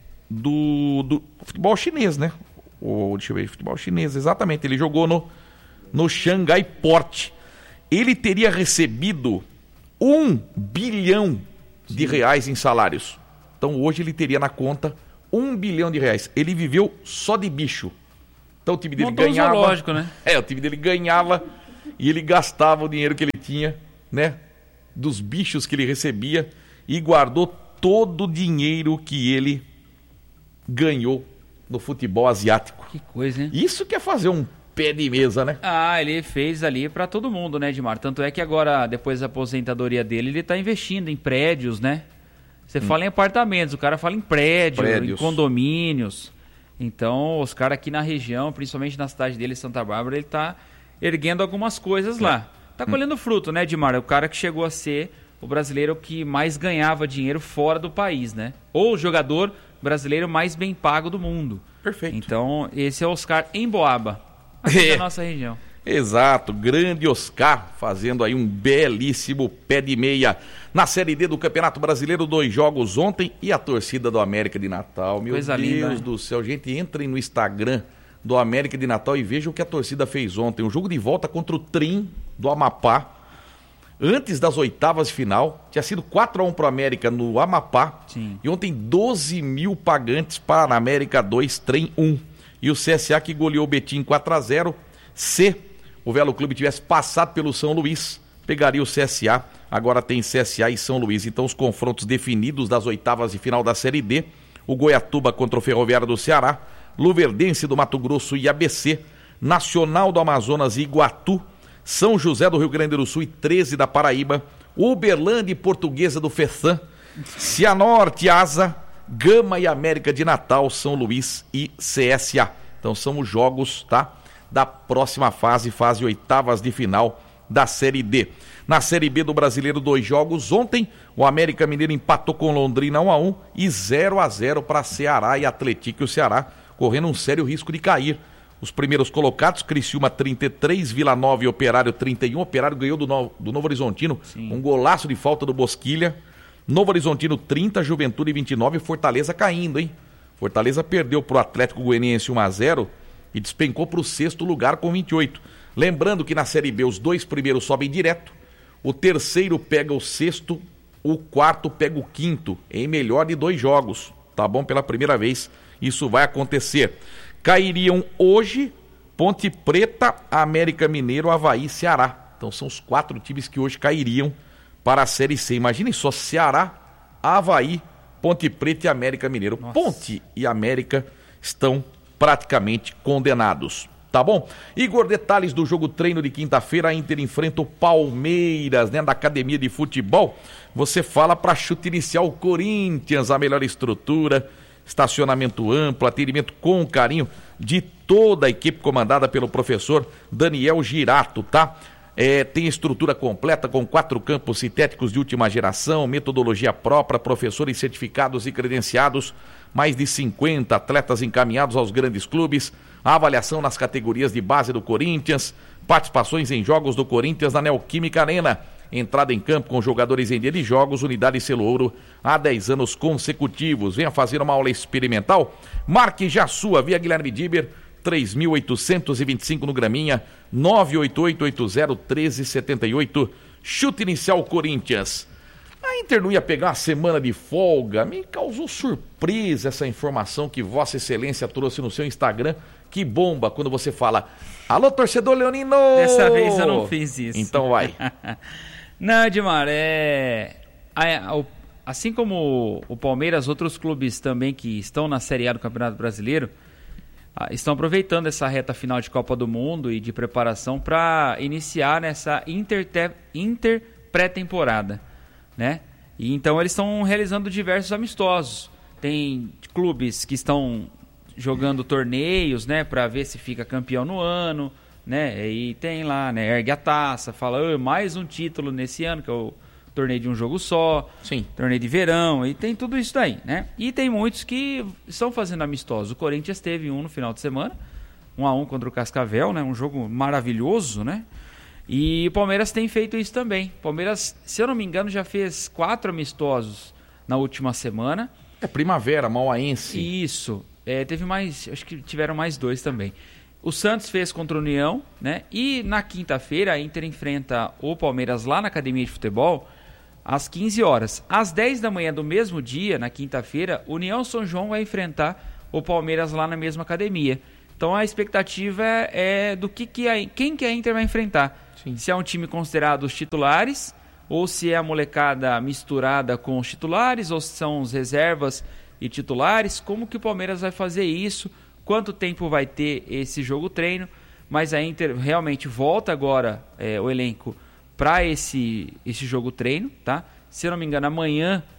S1: do futebol chinês, né? Deixa eu ver, futebol chinês, exatamente. Ele jogou no Xangai Port. Ele teria recebido 1 bilhão de reais em salários. Então hoje ele teria na conta 1 bilhão de reais. Ele viveu só de bicho. Então o time dele ganhava.
S2: Lógico, né?
S1: O time dele ganhava e ele gastava o dinheiro que ele tinha, né? Dos bichos que ele recebia e guardou todo o dinheiro que ele ganhou no futebol asiático.
S2: Que coisa, hein?
S1: Isso que é fazer um pé de mesa, né?
S2: Ah, ele fez ali pra todo mundo, né, Edmar? Tanto é que agora, depois da aposentadoria dele, ele tá investindo em prédios, né? Você fala em apartamentos, o cara fala em prédios, em condomínios. Então, os caras aqui na região, principalmente na cidade dele, Santa Bárbara, ele tá erguendo algumas coisas lá. Tá colhendo fruto, né, Edmar? O cara que chegou a ser o brasileiro que mais ganhava dinheiro fora do país, né? Ou o jogador brasileiro mais bem pago do mundo.
S1: Perfeito.
S2: Então, esse é o Oscar Emboaba, aqui da nossa região.
S1: Exato, grande Oscar fazendo aí um belíssimo pé de meia. Na Série D do Campeonato Brasileiro, 2 jogos ontem e a torcida do América de Natal. Meu
S2: Coisa
S1: Deus
S2: linda, né?
S1: do céu, gente, entrem no Instagram do América de Natal e vejam o que a torcida fez ontem. Um jogo de volta contra o Trim do Amapá. Antes das oitavas de final, tinha sido 4-1 para o América no Amapá.
S2: Sim.
S1: E ontem 12 mil pagantes para a América 2, Trem 1. E o CSA que goleou o Betim 4-0. Se o Velo Clube tivesse passado pelo São Luís, pegaria o CSA. Agora tem CSA e São Luís. Então os confrontos definidos das oitavas de final da Série D. O Goiatuba contra o Ferroviário do Ceará. Luverdense do Mato Grosso e ABC. Nacional do Amazonas e Iguatu. São José do Rio Grande do Sul e 13 da Paraíba, Uberlândia e Portuguesa do Feçã, Cianorte, Asa, Gama e América de Natal, São Luís e CSA. Então são os jogos, tá, da próxima fase oitavas de final da Série D. Na Série B do Brasileiro, 2 jogos. Ontem, o América Mineiro empatou com Londrina 1-1 e 0-0 para Ceará e Atlético. E o Ceará correndo um sério risco de cair. Os primeiros colocados, Criciúma 33, Vila Nova e Operário 31. Operário ganhou do Novo Horizontino. Sim. Um golaço de falta do Bosquilha. Novo Horizontino 30, Juventude 29, Fortaleza caindo, hein? Fortaleza perdeu para o Atlético Goianiense 1-0 e despencou para o 6º lugar com 28. Lembrando que na Série B os 2 primeiros sobem direto, o 3º pega o 6º, o 4º pega o 5º, em melhor de 2 jogos. Tá bom? Pela primeira vez isso vai acontecer. Cairiam hoje Ponte Preta, América Mineiro, Avaí e Ceará. Então são os 4 times que hoje cairiam para a Série C. Imaginem só, Ceará, Avaí, Ponte Preta e América Mineiro. Nossa. Ponte e América estão praticamente condenados. Tá bom? Igor, detalhes do jogo treino de quinta-feira. A Inter enfrenta o Palmeiras, né, da Academia de Futebol. Você fala para chute inicial Corinthians, a melhor estrutura, estacionamento amplo, atendimento com carinho de toda a equipe comandada pelo professor Daniel Girato, tá? Tem estrutura completa com 4 campos sintéticos de última geração, metodologia própria, professores certificados e credenciados, mais de 50 atletas encaminhados aos grandes clubes, a avaliação nas categorias de base do Corinthians, participações em jogos do Corinthians na Neoquímica Arena, entrada em campo com jogadores em dia de jogos, unidade selo ouro há 10 anos consecutivos. Venha fazer uma aula experimental, marque já sua via Guilherme Diber, 3.825 no Graminha, 988801378, chute inicial Corinthians. A Inter não ia pegar uma semana de folga, me causou surpresa essa informação que Vossa Excelência trouxe no seu Instagram, que bomba quando você fala, alô torcedor leonino!
S2: Dessa vez eu não fiz isso.
S1: Então vai.
S2: Não, Edmar, assim como o Palmeiras, outros clubes também que estão na Série A do Campeonato Brasileiro, estão aproveitando essa reta final de Copa do Mundo e de preparação para iniciar nessa Inter pré-temporada, né? E então eles estão realizando diversos amistosos. Tem clubes que estão jogando torneios, né, para ver se fica campeão no ano, né? E tem lá, né, ergue a taça, fala mais um título nesse ano, que é o torneio de um jogo só.
S1: Sim.
S2: Torneio de verão, e tem tudo isso daí, né? E tem muitos que estão fazendo amistosos. O Corinthians teve um no final de semana, 1-1 contra o Cascavel, né? Um jogo maravilhoso, né? E o Palmeiras tem feito isso também. O Palmeiras, se eu não me engano, já fez 4 amistosos na última semana.
S1: Primavera, Mauaense.
S2: Isso. Teve mais, acho que tiveram mais 2 também. O Santos fez contra o União, né? E na quinta-feira a Inter enfrenta o Palmeiras lá na Academia de Futebol às 15 horas. Às 10 da manhã do mesmo dia, na quinta-feira, o União São João vai enfrentar o Palmeiras lá na mesma academia. Então a expectativa é do quem que a Inter vai enfrentar. Sim. Se é um time considerado os titulares, ou se é a molecada misturada com os titulares, ou se são os reservas e titulares. Como que o Palmeiras vai fazer isso? Quanto tempo vai ter esse jogo treino? Mas a Inter realmente volta agora o elenco para esse jogo treino, tá? Se eu não me engano, amanhã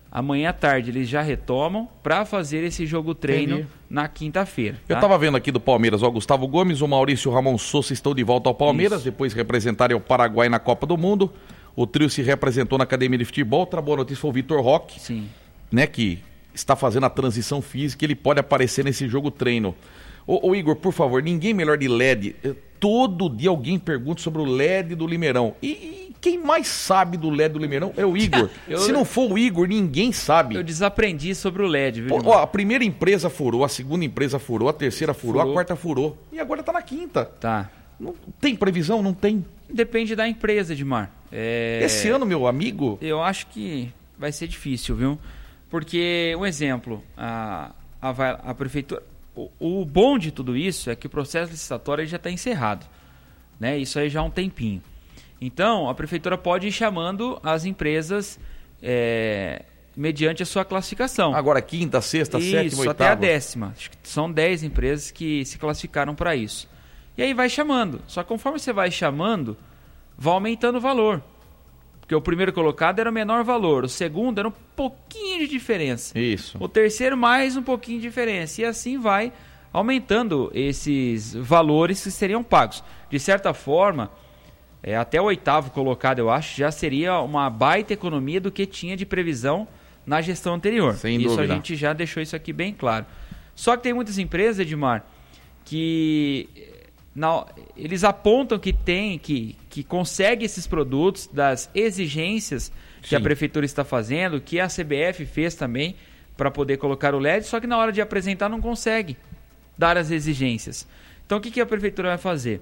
S2: Amanhã à tarde eles já retomam para fazer esse jogo treino na quinta-feira. Tá?
S1: Eu estava vendo aqui do Palmeiras, o Gustavo Gomes, o Maurício Ramon Sousa estão de volta ao Palmeiras, depois representarem o Paraguai na Copa do Mundo. O trio se representou na Academia de Futebol. Outra boa notícia foi o Vitor Roque, né, que está fazendo a transição física, ele pode aparecer nesse jogo treino. Ô Igor, por favor, ninguém melhor de LED. Todo dia alguém pergunta sobre o LED do Limeirão. E quem mais sabe do LED do Limeirão é o Igor. Se não for o Igor, ninguém sabe.
S2: Eu desaprendi sobre o LED, viu?
S1: Ó, a primeira empresa furou, a segunda empresa furou, a terceira furou, a quarta furou. E agora tá na quinta.
S2: Tá.
S1: Não tem previsão? Não tem.
S2: Depende da empresa, Edmar.
S1: Esse ano, meu amigo...
S2: Eu acho que vai ser difícil, viu? Porque, um exemplo, a prefeitura... O bom de tudo isso é que o processo licitatório já está encerrado, né? Isso aí já há um tempinho. Então, a prefeitura pode ir chamando as empresas mediante a sua classificação.
S1: Agora, quinta, sexta, sétima, oitava?
S2: Até a 10ª. Acho que são 10 empresas que se classificaram para isso. E aí vai chamando. Só que conforme você vai chamando, vai aumentando o valor. Porque o primeiro colocado era o menor valor, o segundo era um pouquinho de diferença.
S1: Isso.
S2: O terceiro mais um pouquinho de diferença. E assim vai aumentando esses valores que seriam pagos. De certa forma, até o 8º colocado, eu acho, já seria uma baita economia do que tinha de previsão na gestão anterior.
S1: Sem
S2: dúvida.
S1: Isso a
S2: gente já deixou isso aqui bem claro. Só que tem muitas empresas, Edmar, que... eles apontam que consegue esses produtos das exigências que a prefeitura está fazendo, que a CBF fez também para poder colocar o LED, só que na hora de apresentar não consegue dar as exigências. Então o que a prefeitura vai fazer?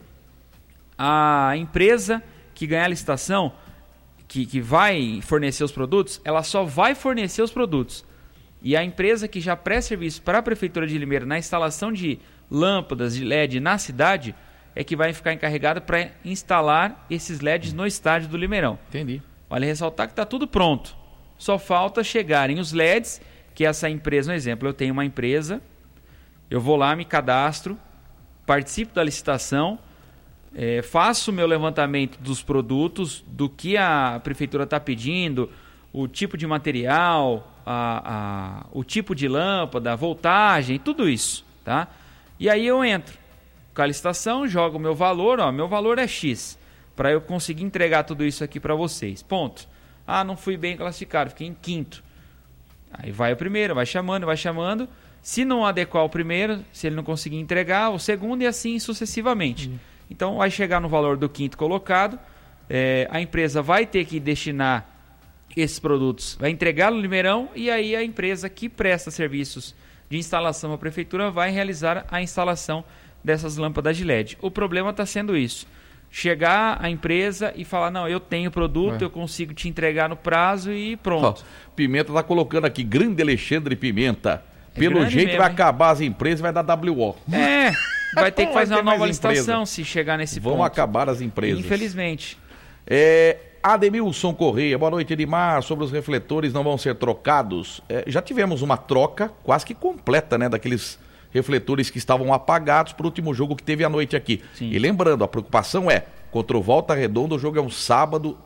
S2: A empresa que ganhar a licitação, que vai fornecer os produtos, ela só vai fornecer os produtos. E a empresa que já presta serviço para a prefeitura de Limeira na instalação de lâmpadas de LED na cidade é que vai ficar encarregada para instalar esses LEDs no estádio do Limeirão.
S1: Entendi.
S2: Vale ressaltar que está tudo pronto. Só falta chegarem os LEDs, que essa empresa, um exemplo, eu tenho uma empresa, eu vou lá, me cadastro, participo da licitação, faço o meu levantamento dos produtos, do que a prefeitura está pedindo, o tipo de material, o tipo de lâmpada, a voltagem, tudo isso, tá? E aí eu entro com a licitação, jogo o meu valor, meu valor é X, para eu conseguir entregar tudo isso aqui para vocês. Ponto. Não fui bem classificado, fiquei em 5º. Aí vai o primeiro, vai chamando. Se não adequar o primeiro, se ele não conseguir entregar, o segundo e assim sucessivamente. Então vai chegar no valor do 5º colocado, a empresa vai ter que destinar esses produtos, vai entregar no Limeirão e aí a empresa que presta serviços de instalação à prefeitura vai realizar a instalação dessas lâmpadas de LED. O problema está sendo isso. Chegar a empresa e falar, não, eu tenho produto, eu consigo te entregar no prazo e pronto.
S1: Pimenta está colocando aqui, grande Alexandre Pimenta. Pelo jeito
S2: mesmo,
S1: vai acabar as empresas, vai dar WO.
S2: Vai ter que fazer uma nova licitação se chegar nesse ponto.
S1: Vão acabar as empresas.
S2: Infelizmente.
S1: Ademilson Correia, boa noite, Edmar. Sobre os refletores não vão ser trocados. Já tivemos uma troca quase que completa, né, daqueles refletores que estavam apagados para o último jogo que teve à noite aqui.
S2: Sim.
S1: E lembrando, a preocupação contra o Volta Redonda, o jogo é um sábado,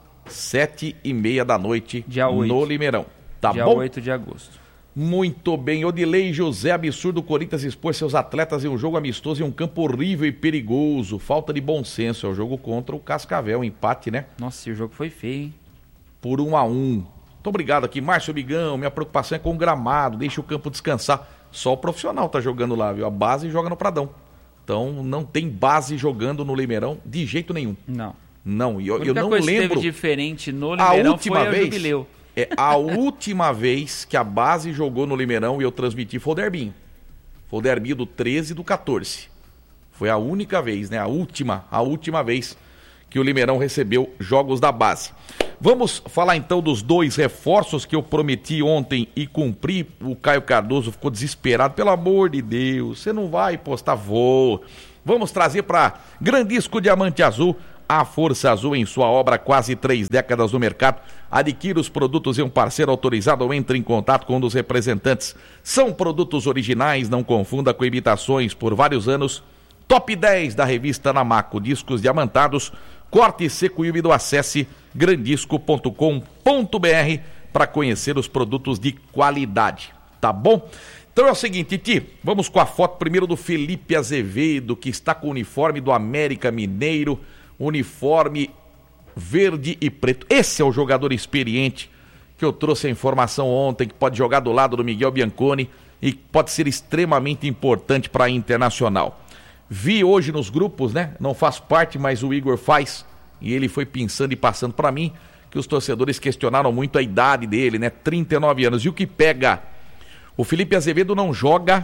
S1: 7h30 da noite,
S2: dia 8.
S1: No Limeirão. Tá
S2: dia
S1: bom?
S2: 8 de agosto.
S1: Muito bem, Odilei José, absurdo o Corinthians expor seus atletas em um jogo amistoso em um campo horrível e perigoso, falta de bom senso, é o jogo contra o Cascavel, empate, né?
S2: Nossa, o jogo foi feio, hein?
S1: Por 1-1. Muito obrigado aqui, Márcio Bigão, minha preocupação é com o gramado, deixa o campo descansar, só o profissional tá jogando lá, viu? A base joga no Pradão, então não tem base jogando no Limeirão de jeito nenhum. Não, e eu não
S2: coisa
S1: lembro...
S2: que teve diferente no Limeirão foi o Jubileu.
S1: A última vez que a base jogou no Limeirão e eu transmiti foi o Derbinho. Foi o Derbinho do 13 e do 14. Foi a única vez, né? A última vez que o Limeirão recebeu jogos da base. Vamos falar então dos 2 reforços que eu prometi ontem e cumpri. O Caio Cardoso ficou desesperado. Pelo amor de Deus, você não vai postar? Vou. Vamos trazer para Grandisco Diamante Azul, a Força Azul em sua obra há quase 3 décadas no mercado. Adquira os produtos em um parceiro autorizado ou entre em contato com um dos representantes. São produtos originais, não confunda com imitações. Por vários anos, top 10 da revista Namaco. Discos diamantados, corte seco e úmido. Acesse grandisco.com.br para conhecer os produtos de qualidade, tá bom? Então é o seguinte, Titi, vamos com a foto primeiro do Felipe Azevedo, que está com o uniforme do América Mineiro, uniforme verde e preto. Esse é o jogador experiente que eu trouxe a informação ontem, que pode jogar do lado do Miguel Bianconi e pode ser extremamente importante para a Internacional. Vi hoje nos grupos, né? Não faço parte, mas o Igor faz, e ele foi pensando e passando para mim, que os torcedores questionaram muito a idade dele, né? 39 anos. E o que pega? O Felipe Azevedo não joga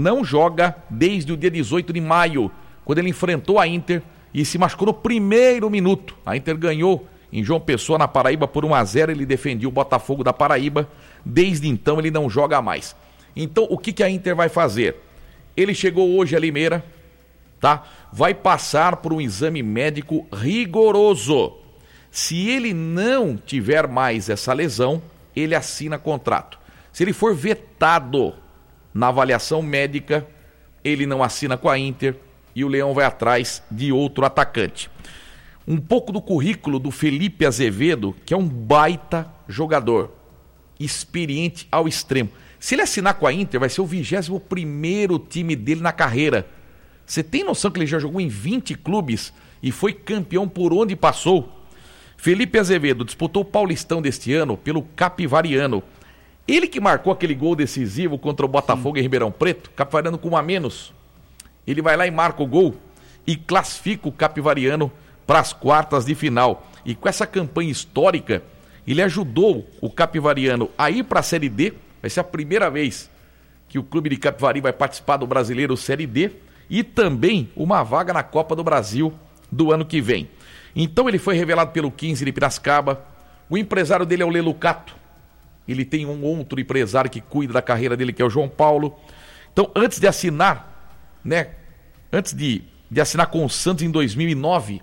S1: desde o dia 18 de maio, quando ele enfrentou a Inter e se machucou no primeiro minuto. A Inter ganhou em João Pessoa, na Paraíba, por 1-0, ele defendia o Botafogo da Paraíba. Desde então ele não joga mais. Então o que a Inter vai fazer? Ele chegou hoje a Limeira, tá? Vai passar por um exame médico rigoroso. Se ele não tiver mais essa lesão, ele assina contrato. Se ele for vetado na avaliação médica, ele não assina com a Inter e o Leão vai atrás de outro atacante. Um pouco do currículo do Felipe Azevedo, que é um baita jogador, experiente ao extremo. Se ele assinar com a Inter, vai ser o 21º time dele na carreira. Você tem noção que ele já jogou em 20 clubes e foi campeão por onde passou? Felipe Azevedo disputou o Paulistão deste ano pelo Capivariano. Ele que marcou aquele gol decisivo contra o Botafogo em Ribeirão Preto, Capivariano com 1 a menos. Ele vai lá e marca o gol e classifica o Capivariano para as quartas de final. E com essa campanha histórica, ele ajudou o Capivariano a ir para a Série D. Vai ser a primeira vez que o clube de Capivari vai participar do Brasileiro Série D e também uma vaga na Copa do Brasil do ano que vem. Então ele foi revelado pelo 15 de Piracicaba. O empresário dele é o Lelucato. Ele tem um outro empresário que cuida da carreira dele, que é o João Paulo. Então, antes de assinar, né? Antes de assinar com o Santos em 2009,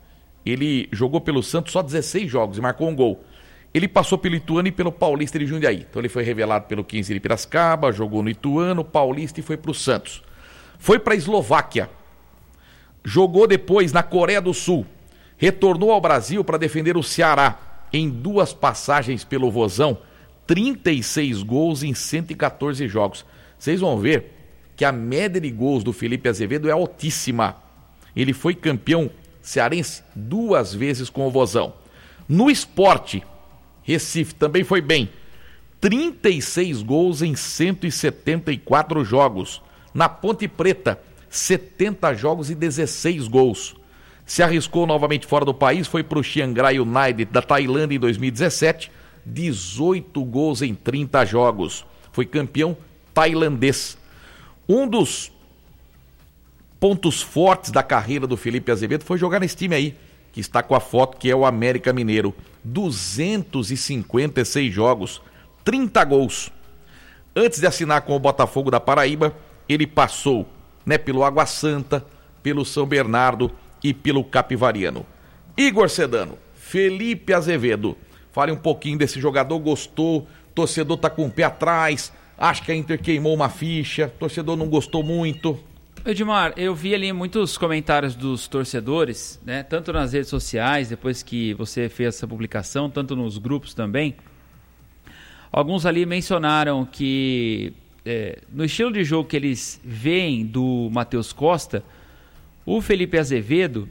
S1: ele jogou pelo Santos só 16 jogos e marcou um gol. Ele passou pelo Ituano e pelo Paulista de Jundiaí. Então ele foi revelado pelo 15 de Piracicaba, jogou no Ituano, Paulista e foi para o Santos. Foi para a Eslováquia. Jogou depois na Coreia do Sul. Retornou ao Brasil para defender o Ceará. Em 2 passagens pelo Vozão, 36 gols em 114 jogos. Vocês vão ver que a média de gols do Felipe Azevedo é altíssima. Ele foi campeão cearense 2 vezes com o Vozão. No Sport, Recife também foi bem. 36 gols em 174 jogos. Na Ponte Preta, 70 jogos e 16 gols. Se arriscou novamente fora do país, foi para o Chiang Rai United da Tailândia em 2017, 18 gols em 30 jogos. Foi campeão tailandês. Um dos pontos fortes da carreira do Felipe Azevedo foi jogar nesse time aí, que está com a foto, que é o América Mineiro. 256 jogos, 30 gols. Antes de assinar com o Botafogo da Paraíba, ele passou, né, pelo Água Santa, pelo São Bernardo e pelo Capivariano. Igor Sedano, Felipe Azevedo, fale um pouquinho desse jogador. Gostou? Torcedor tá com o pé atrás, acha que a Inter queimou uma ficha, torcedor não gostou muito.
S2: Edmar, eu vi ali muitos comentários dos torcedores, né, tanto nas redes sociais, depois que você fez essa publicação, tanto nos grupos também. Alguns ali mencionaram que no estilo de jogo que eles veem do Matheus Costa, o Felipe Azevedo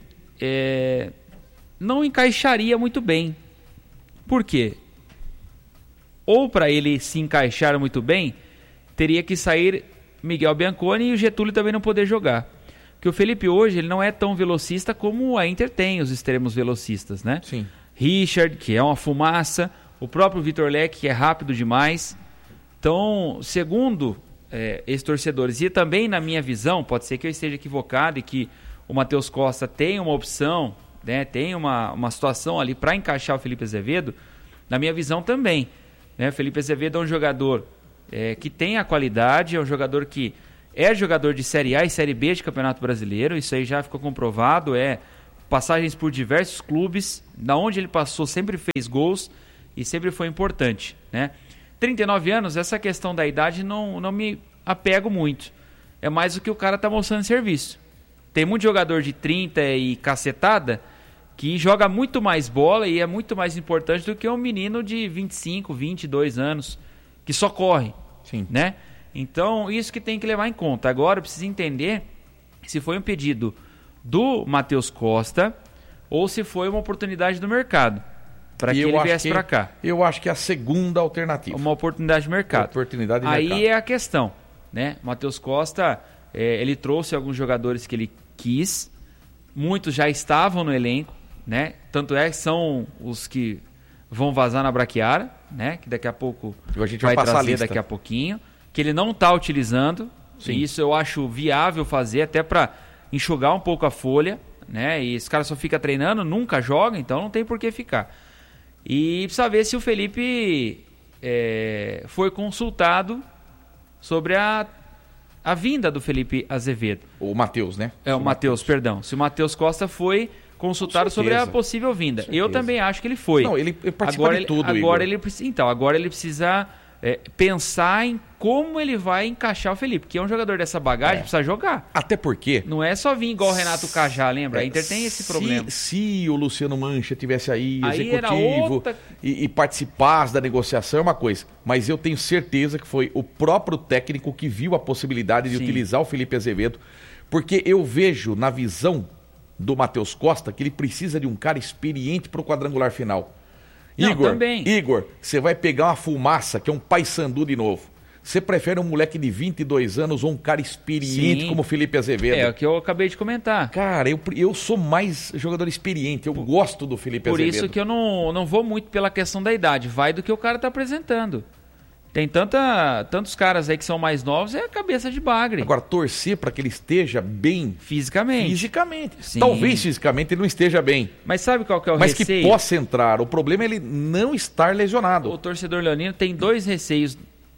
S2: não encaixaria muito bem. Por quê? Ou para ele se encaixar muito bem, teria que sair Miguel Bianconi e o Getúlio também não poder jogar. Porque o Felipe hoje ele não é tão velocista como a Inter tem os extremos velocistas, né?
S1: Sim.
S2: Richard, que é uma fumaça, o próprio Vitor Leque, que é rápido demais. Então, segundo esses torcedores, e também na minha visão, pode ser que eu esteja equivocado e que o Matheus Costa tem uma opção, né, tem uma situação ali para encaixar o Felipe Azevedo, na minha visão também. Né? O Felipe Azevedo é um jogador que tem a qualidade, é um jogador que é jogador de Série A e Série B de Campeonato Brasileiro, isso aí já ficou comprovado, passagens por diversos clubes, da onde ele passou sempre fez gols e sempre foi importante, né? 39 anos, essa questão da idade não me apego muito, é mais o que o cara tá mostrando em serviço. Tem muito jogador de 30 e cacetada que joga muito mais bola e é muito mais importante do que um menino de 25, 22 anos, que só corre.
S1: Sim.
S2: Né? Então, isso que tem que levar em conta. Agora, precisa entender se foi um pedido do Matheus Costa ou se foi uma oportunidade do mercado, para que ele viesse para cá.
S1: Eu acho que é a segunda alternativa.
S2: Uma oportunidade de mercado.
S1: Oportunidade de
S2: Aí
S1: mercado.
S2: é a questão, né? Matheus Costa, ele trouxe alguns jogadores que ele quis, muitos já estavam no elenco, né? Tanto é que são os que vão vazar na braquiara, né? Que daqui a pouco
S1: a gente vai passar
S2: trazer
S1: a lista.
S2: daqui a pouquinho, que ele não está utilizando.
S1: Sim.
S2: E isso eu acho viável fazer, até para enxugar um pouco a folha, né? E esse cara só fica treinando, nunca joga, então não tem por que ficar. E precisa ver se o Felipe foi consultado sobre a vinda do Felipe Azevedo.
S1: O Matheus, né?
S2: O Matheus, perdão. Se o Matheus Costa foi consultado sobre a possível vinda. Eu também acho que ele foi.
S1: Não, ele participa de tudo,
S2: agora ele precisa pensar em como ele vai encaixar o Felipe, porque é um jogador dessa bagagem, precisa jogar.
S1: Até porque...
S2: Não é só vir igual o Renato Cajá, lembra? A Inter tem esse problema.
S1: Se o Luciano Mancha tivesse aí executivo
S2: era outra...
S1: e participasse da negociação, é uma coisa. Mas eu tenho certeza que foi o próprio técnico que viu a possibilidade de utilizar o Felipe Azevedo, porque eu vejo na visão do Matheus Costa que ele precisa de um cara experiente para o quadrangular final.
S2: Não,
S1: Igor, você vai pegar uma Fumaça, que é um Paysandu de novo. Você prefere um moleque de 22 anos ou um cara experiente como o Felipe Azevedo?
S2: É o que eu acabei de comentar.
S1: Cara, eu sou mais jogador experiente, eu gosto do Felipe Azevedo.
S2: Por isso que eu não vou muito pela questão da idade, vai do que o cara tá apresentando. Tem tantos caras aí que são mais novos, é a cabeça de bagre.
S1: Agora, torcer para que ele esteja bem...
S2: Fisicamente.
S1: Sim. Talvez fisicamente ele não esteja bem.
S2: Mas sabe qual que é o
S1: receio? Mas que possa entrar. O problema é ele não estar lesionado.
S2: O torcedor leonino tem dois receios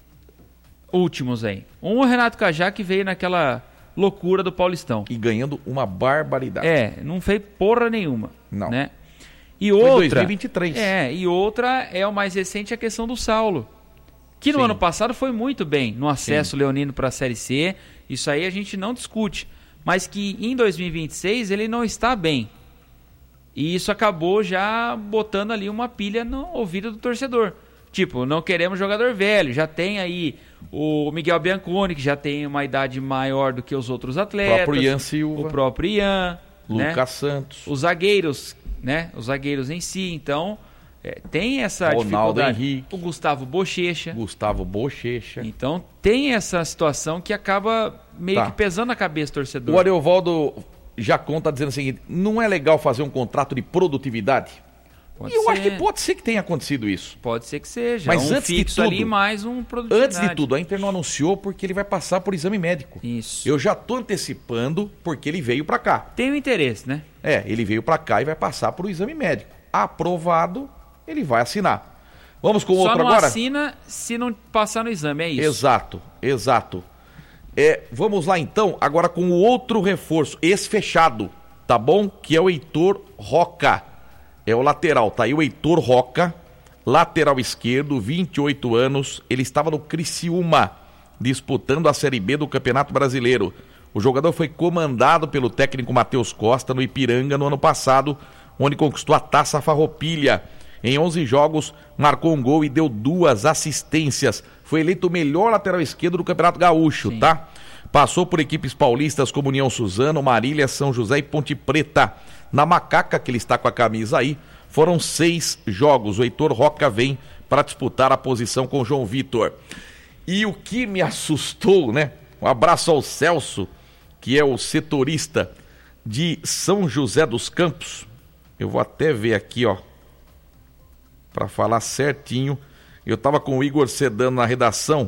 S2: últimos aí. Um, o Renato Cajá, que veio naquela loucura do Paulistão.
S1: E ganhando uma barbaridade.
S2: Não fez porra nenhuma.
S1: Não.
S2: Né? E outra...
S1: Foi 2023.
S2: E outra é o mais recente, a questão do Saulo. Que no ano passado foi muito bem no acesso leonino para a Série C. Isso aí a gente não discute. Mas que em 2026 ele não está bem. E isso acabou já botando ali uma pilha no ouvido do torcedor. Tipo, não queremos jogador velho. Já tem aí o Miguel Bianconi, que já tem uma idade maior do que os outros atletas.
S1: O próprio Ian Silva.
S2: O próprio Ian.
S1: Lucas Santos.
S2: Os zagueiros, né? Os zagueiros em si. Então... tem essa
S1: Ronaldo
S2: dificuldade.
S1: Henrique.
S2: O Gustavo Bochecha. Então tem essa situação que acaba meio que pesando a cabeça do torcedor.
S1: O Ariovaldo Jacon está dizendo o seguinte: não é legal fazer um contrato de produtividade? Eu acho que pode ser que tenha acontecido isso.
S2: Pode ser que seja.
S1: Mas antes de tudo,
S2: ali mais um produtividade.
S1: Antes de tudo, a Inter não anunciou porque ele vai passar por exame médico.
S2: Isso.
S1: Eu já estou antecipando porque ele veio para cá.
S2: Tem o interesse, né?
S1: Ele veio para cá e vai passar por exame médico. Aprovado, ele vai assinar. Vamos com outro agora?
S2: Só não assina se não passar no exame, é isso.
S1: Exato. Vamos lá então, agora com o outro reforço, esse fechado, tá bom? Que é o Heitor Roca. É o lateral, tá aí o Heitor Roca, lateral esquerdo, 28 anos. Ele estava no Criciúma, disputando a Série B do Campeonato Brasileiro. O jogador foi comandado pelo técnico Matheus Costa no Ipiranga no ano passado, onde conquistou a Taça Farroupilha. Em 11 jogos, marcou um gol e deu 2 assistências. Foi eleito o melhor lateral esquerdo do Campeonato Gaúcho, tá? Passou por equipes paulistas como União Suzano, Marília, São José e Ponte Preta. Na Macaca, que ele está com a camisa aí, foram 6 jogos. O Heitor Roca vem para disputar a posição com o João Vitor. E o que me assustou, né? Um abraço ao Celso, que é o setorista de São José dos Campos. Eu vou até ver aqui, ó, para falar certinho. Eu estava com o Igor Sedano na redação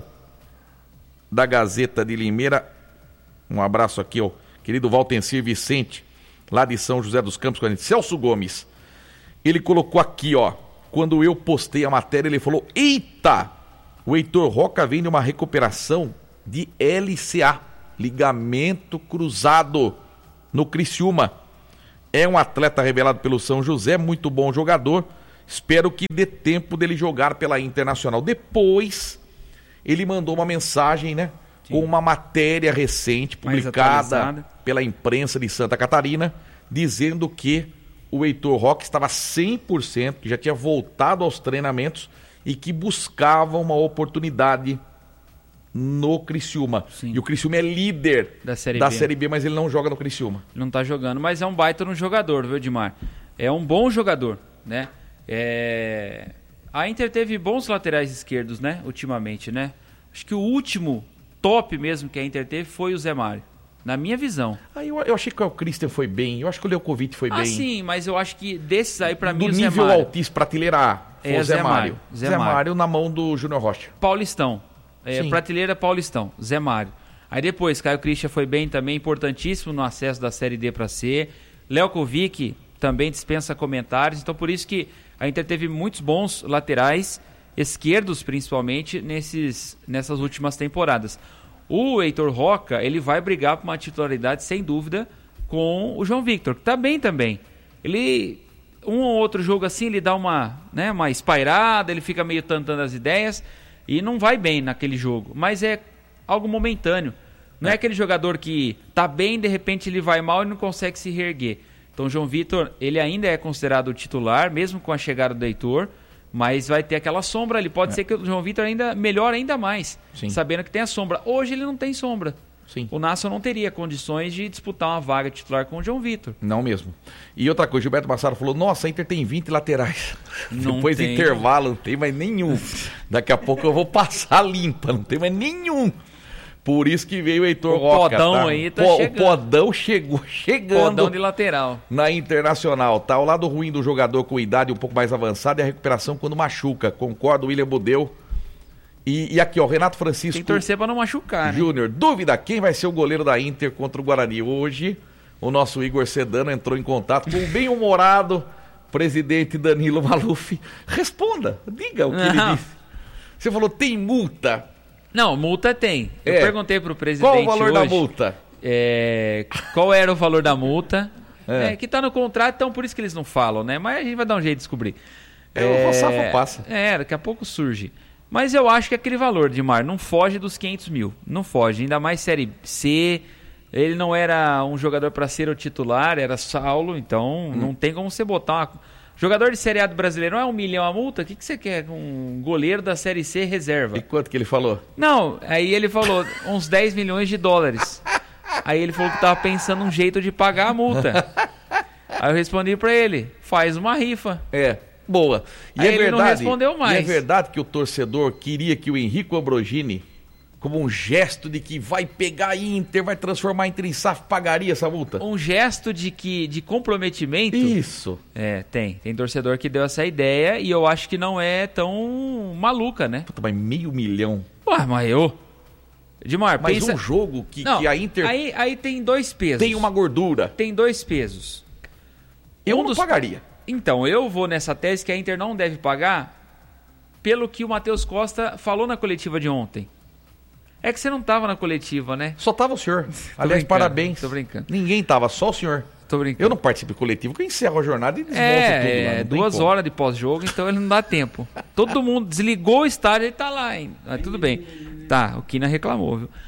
S1: da Gazeta de Limeira. Um abraço aqui, ó, querido Valtencir Vicente, lá de São José dos Campos, com a gente. Celso Gomes, ele colocou aqui, ó, quando eu postei a matéria, ele falou: eita, o Heitor Roca vem de uma recuperação de LCA, ligamento cruzado, no Criciúma. É um atleta revelado pelo São José, muito bom jogador. Espero que dê tempo dele jogar pela Internacional. Depois, ele mandou uma mensagem, né? Sim. Com uma matéria recente, publicada pela imprensa de Santa Catarina, dizendo que o Heitor Roque estava 100%, que já tinha voltado aos treinamentos e que buscava uma oportunidade no Criciúma.
S2: Sim.
S1: E o Criciúma é líder
S2: da
S1: Série B, mas ele não joga no Criciúma.
S2: Não tá jogando, mas é um baita no jogador, viu, Edmar? É um bom jogador, né? A Inter teve bons laterais esquerdos, né, ultimamente, né? Acho que o último top mesmo que a Inter teve foi o Zé Mário, na minha visão.
S1: Eu achei que o Christian foi bem, eu acho que o Leukovic foi bem.
S2: Sim, mas eu acho que desses aí, pra mim,
S1: do
S2: o Zé
S1: nível
S2: Mário...
S1: altíssimo, prateleira A, foi o Zé Mário. Zé Mário na mão do Júnior Rocha.
S2: Paulistão, prateleira Paulistão, Zé Mário. Aí depois, Caio Christian foi bem também, importantíssimo no acesso da Série D para C. Leukovic também dispensa comentários, então por isso que a Inter teve muitos bons laterais, esquerdos principalmente, nessas últimas temporadas. O Heitor Roca, ele vai brigar por uma titularidade, sem dúvida, com o João Victor, que tá bem também. Ele, um ou outro jogo assim, ele dá uma espairada, ele fica meio tantando as ideias e não vai bem naquele jogo, mas é algo momentâneo. Não é aquele jogador que tá bem, de repente ele vai mal e não consegue se reerguer. Então o João Victor, ele ainda é considerado titular, mesmo com a chegada do Heitor, mas vai ter aquela sombra ali. Pode ser que o João Victor melhore ainda mais, sabendo que tem a sombra. Hoje ele não tem sombra.
S1: Sim.
S2: O Nassau não teria condições de disputar uma vaga titular com o João Victor.
S1: Não mesmo. E outra coisa, Gilberto Massaro falou, nossa, a Inter tem 20 laterais.
S2: Não
S1: Depois do intervalo, não tem mais nenhum. Daqui a pouco eu vou passar limpa, não tem mais nenhum. Por isso que veio o Heitor Roca.
S2: O Podão aí tá chegando.
S1: O Podão chegando.
S2: Podão de lateral.
S1: Na Internacional. Tá o lado ruim do jogador com idade um pouco mais avançada e a recuperação quando machuca. Concordo, William Budeu. E aqui, ó, Renato Francisco.
S2: Tem que torcer pra não machucar, né?
S1: Júnior, dúvida, quem vai ser o goleiro da Inter contra o Guarani? Hoje, o nosso Igor Sedano entrou em contato com o bem-humorado presidente Danilo Maluf. Responda, diga o que ele disse. Você falou, tem multa?
S2: Não, multa tem. Eu perguntei pro presidente
S1: qual o valor
S2: hoje,
S1: da multa?
S2: Qual era o valor da multa? Que tá no contrato, então por isso que eles não falam, né? Mas a gente vai dar um jeito de descobrir.
S1: O Roçafa passa.
S2: Daqui a pouco surge. Mas eu acho que aquele valor, Dimar, não foge dos 500 mil. Não foge, ainda mais Série C. Ele não era um jogador para ser o titular, era Saulo, então não tem como você botar jogador de Série A do Brasileiro, não é 1 milhão a multa? O que você quer com um goleiro da Série C reserva?
S1: E quanto que ele falou?
S2: Não, aí ele falou uns 10 milhões de dólares. Aí ele falou que tava pensando um jeito de pagar a multa. Aí eu respondi para ele, faz uma rifa.
S1: Boa. E
S2: aí ele não respondeu mais.
S1: E é verdade que o torcedor queria que o Henrico Ambrogini, como um gesto de que vai pegar a Inter, vai transformar a Inter em SAF, pagaria essa multa?
S2: Um gesto de comprometimento?
S1: Isso.
S2: Tem torcedor que deu essa ideia e eu acho que não é tão maluca, né?
S1: Puta, mas $500 mil.
S2: Mas Edmar,
S1: mas pensa... um jogo que a Inter...
S2: Aí tem dois pesos.
S1: Tem uma gordura.
S2: Tem dois pesos.
S1: Eu não pagaria.
S2: Então, eu vou nessa tese que a Inter não deve pagar pelo que o Matheus Costa falou na coletiva de ontem. É que você não estava na coletiva, né?
S1: Só tava o senhor. Aliás, parabéns.
S2: Tô brincando.
S1: Ninguém tava, só o senhor.
S2: Tô brincando.
S1: Eu não participo do coletivo, porque eu encerro a jornada e desmonto tudo lá.
S2: 2 horas de pós-jogo, então ele não dá tempo. Todo mundo desligou o estádio e ele tá lá ainda. Mas tudo bem. Tá, o Kina reclamou, viu?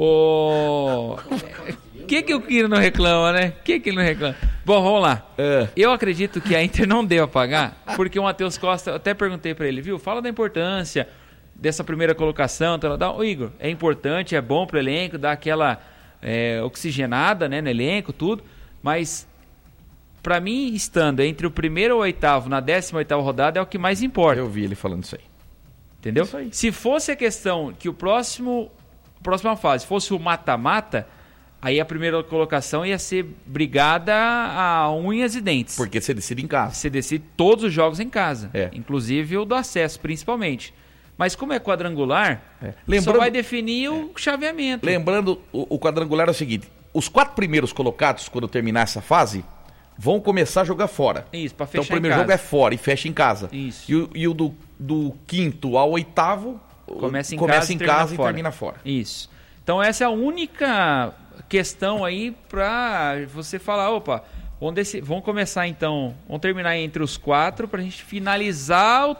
S2: O que o Kina não reclama, né? O que ele não reclama? Bom, vamos lá. Eu acredito que a Inter não deva pagar, porque o Matheus Costa, eu até perguntei pra ele, viu? Fala da importância dessa primeira colocação. Ô Igor, é importante, é bom pro elenco, dá aquela oxigenada, né, no elenco, tudo, mas pra mim, estando entre o primeiro ou o oitavo na 18ª rodada é o que mais importa.
S1: Eu vi ele falando isso aí.
S2: Entendeu?
S1: Isso aí.
S2: Se fosse a questão que a próxima fase fosse o mata-mata, aí a primeira colocação ia ser brigada a unhas e dentes.
S1: Porque você decide em casa.
S2: Você decide todos os jogos em casa, inclusive o do acesso, principalmente. Mas como é quadrangular, só vai definir o chaveamento.
S1: Lembrando, o quadrangular é o seguinte, os 4 primeiros colocados, quando terminar essa fase, vão começar a jogar fora.
S2: Isso, para fechar em casa.
S1: Então o primeiro jogo é fora e fecha em casa.
S2: Isso.
S1: E o do 5º ao 8º
S2: começa em casa e
S1: termina fora.
S2: Isso. Então essa é a única questão aí para você falar, opa, vamos começar então, vamos terminar entre os 4 para a gente finalizar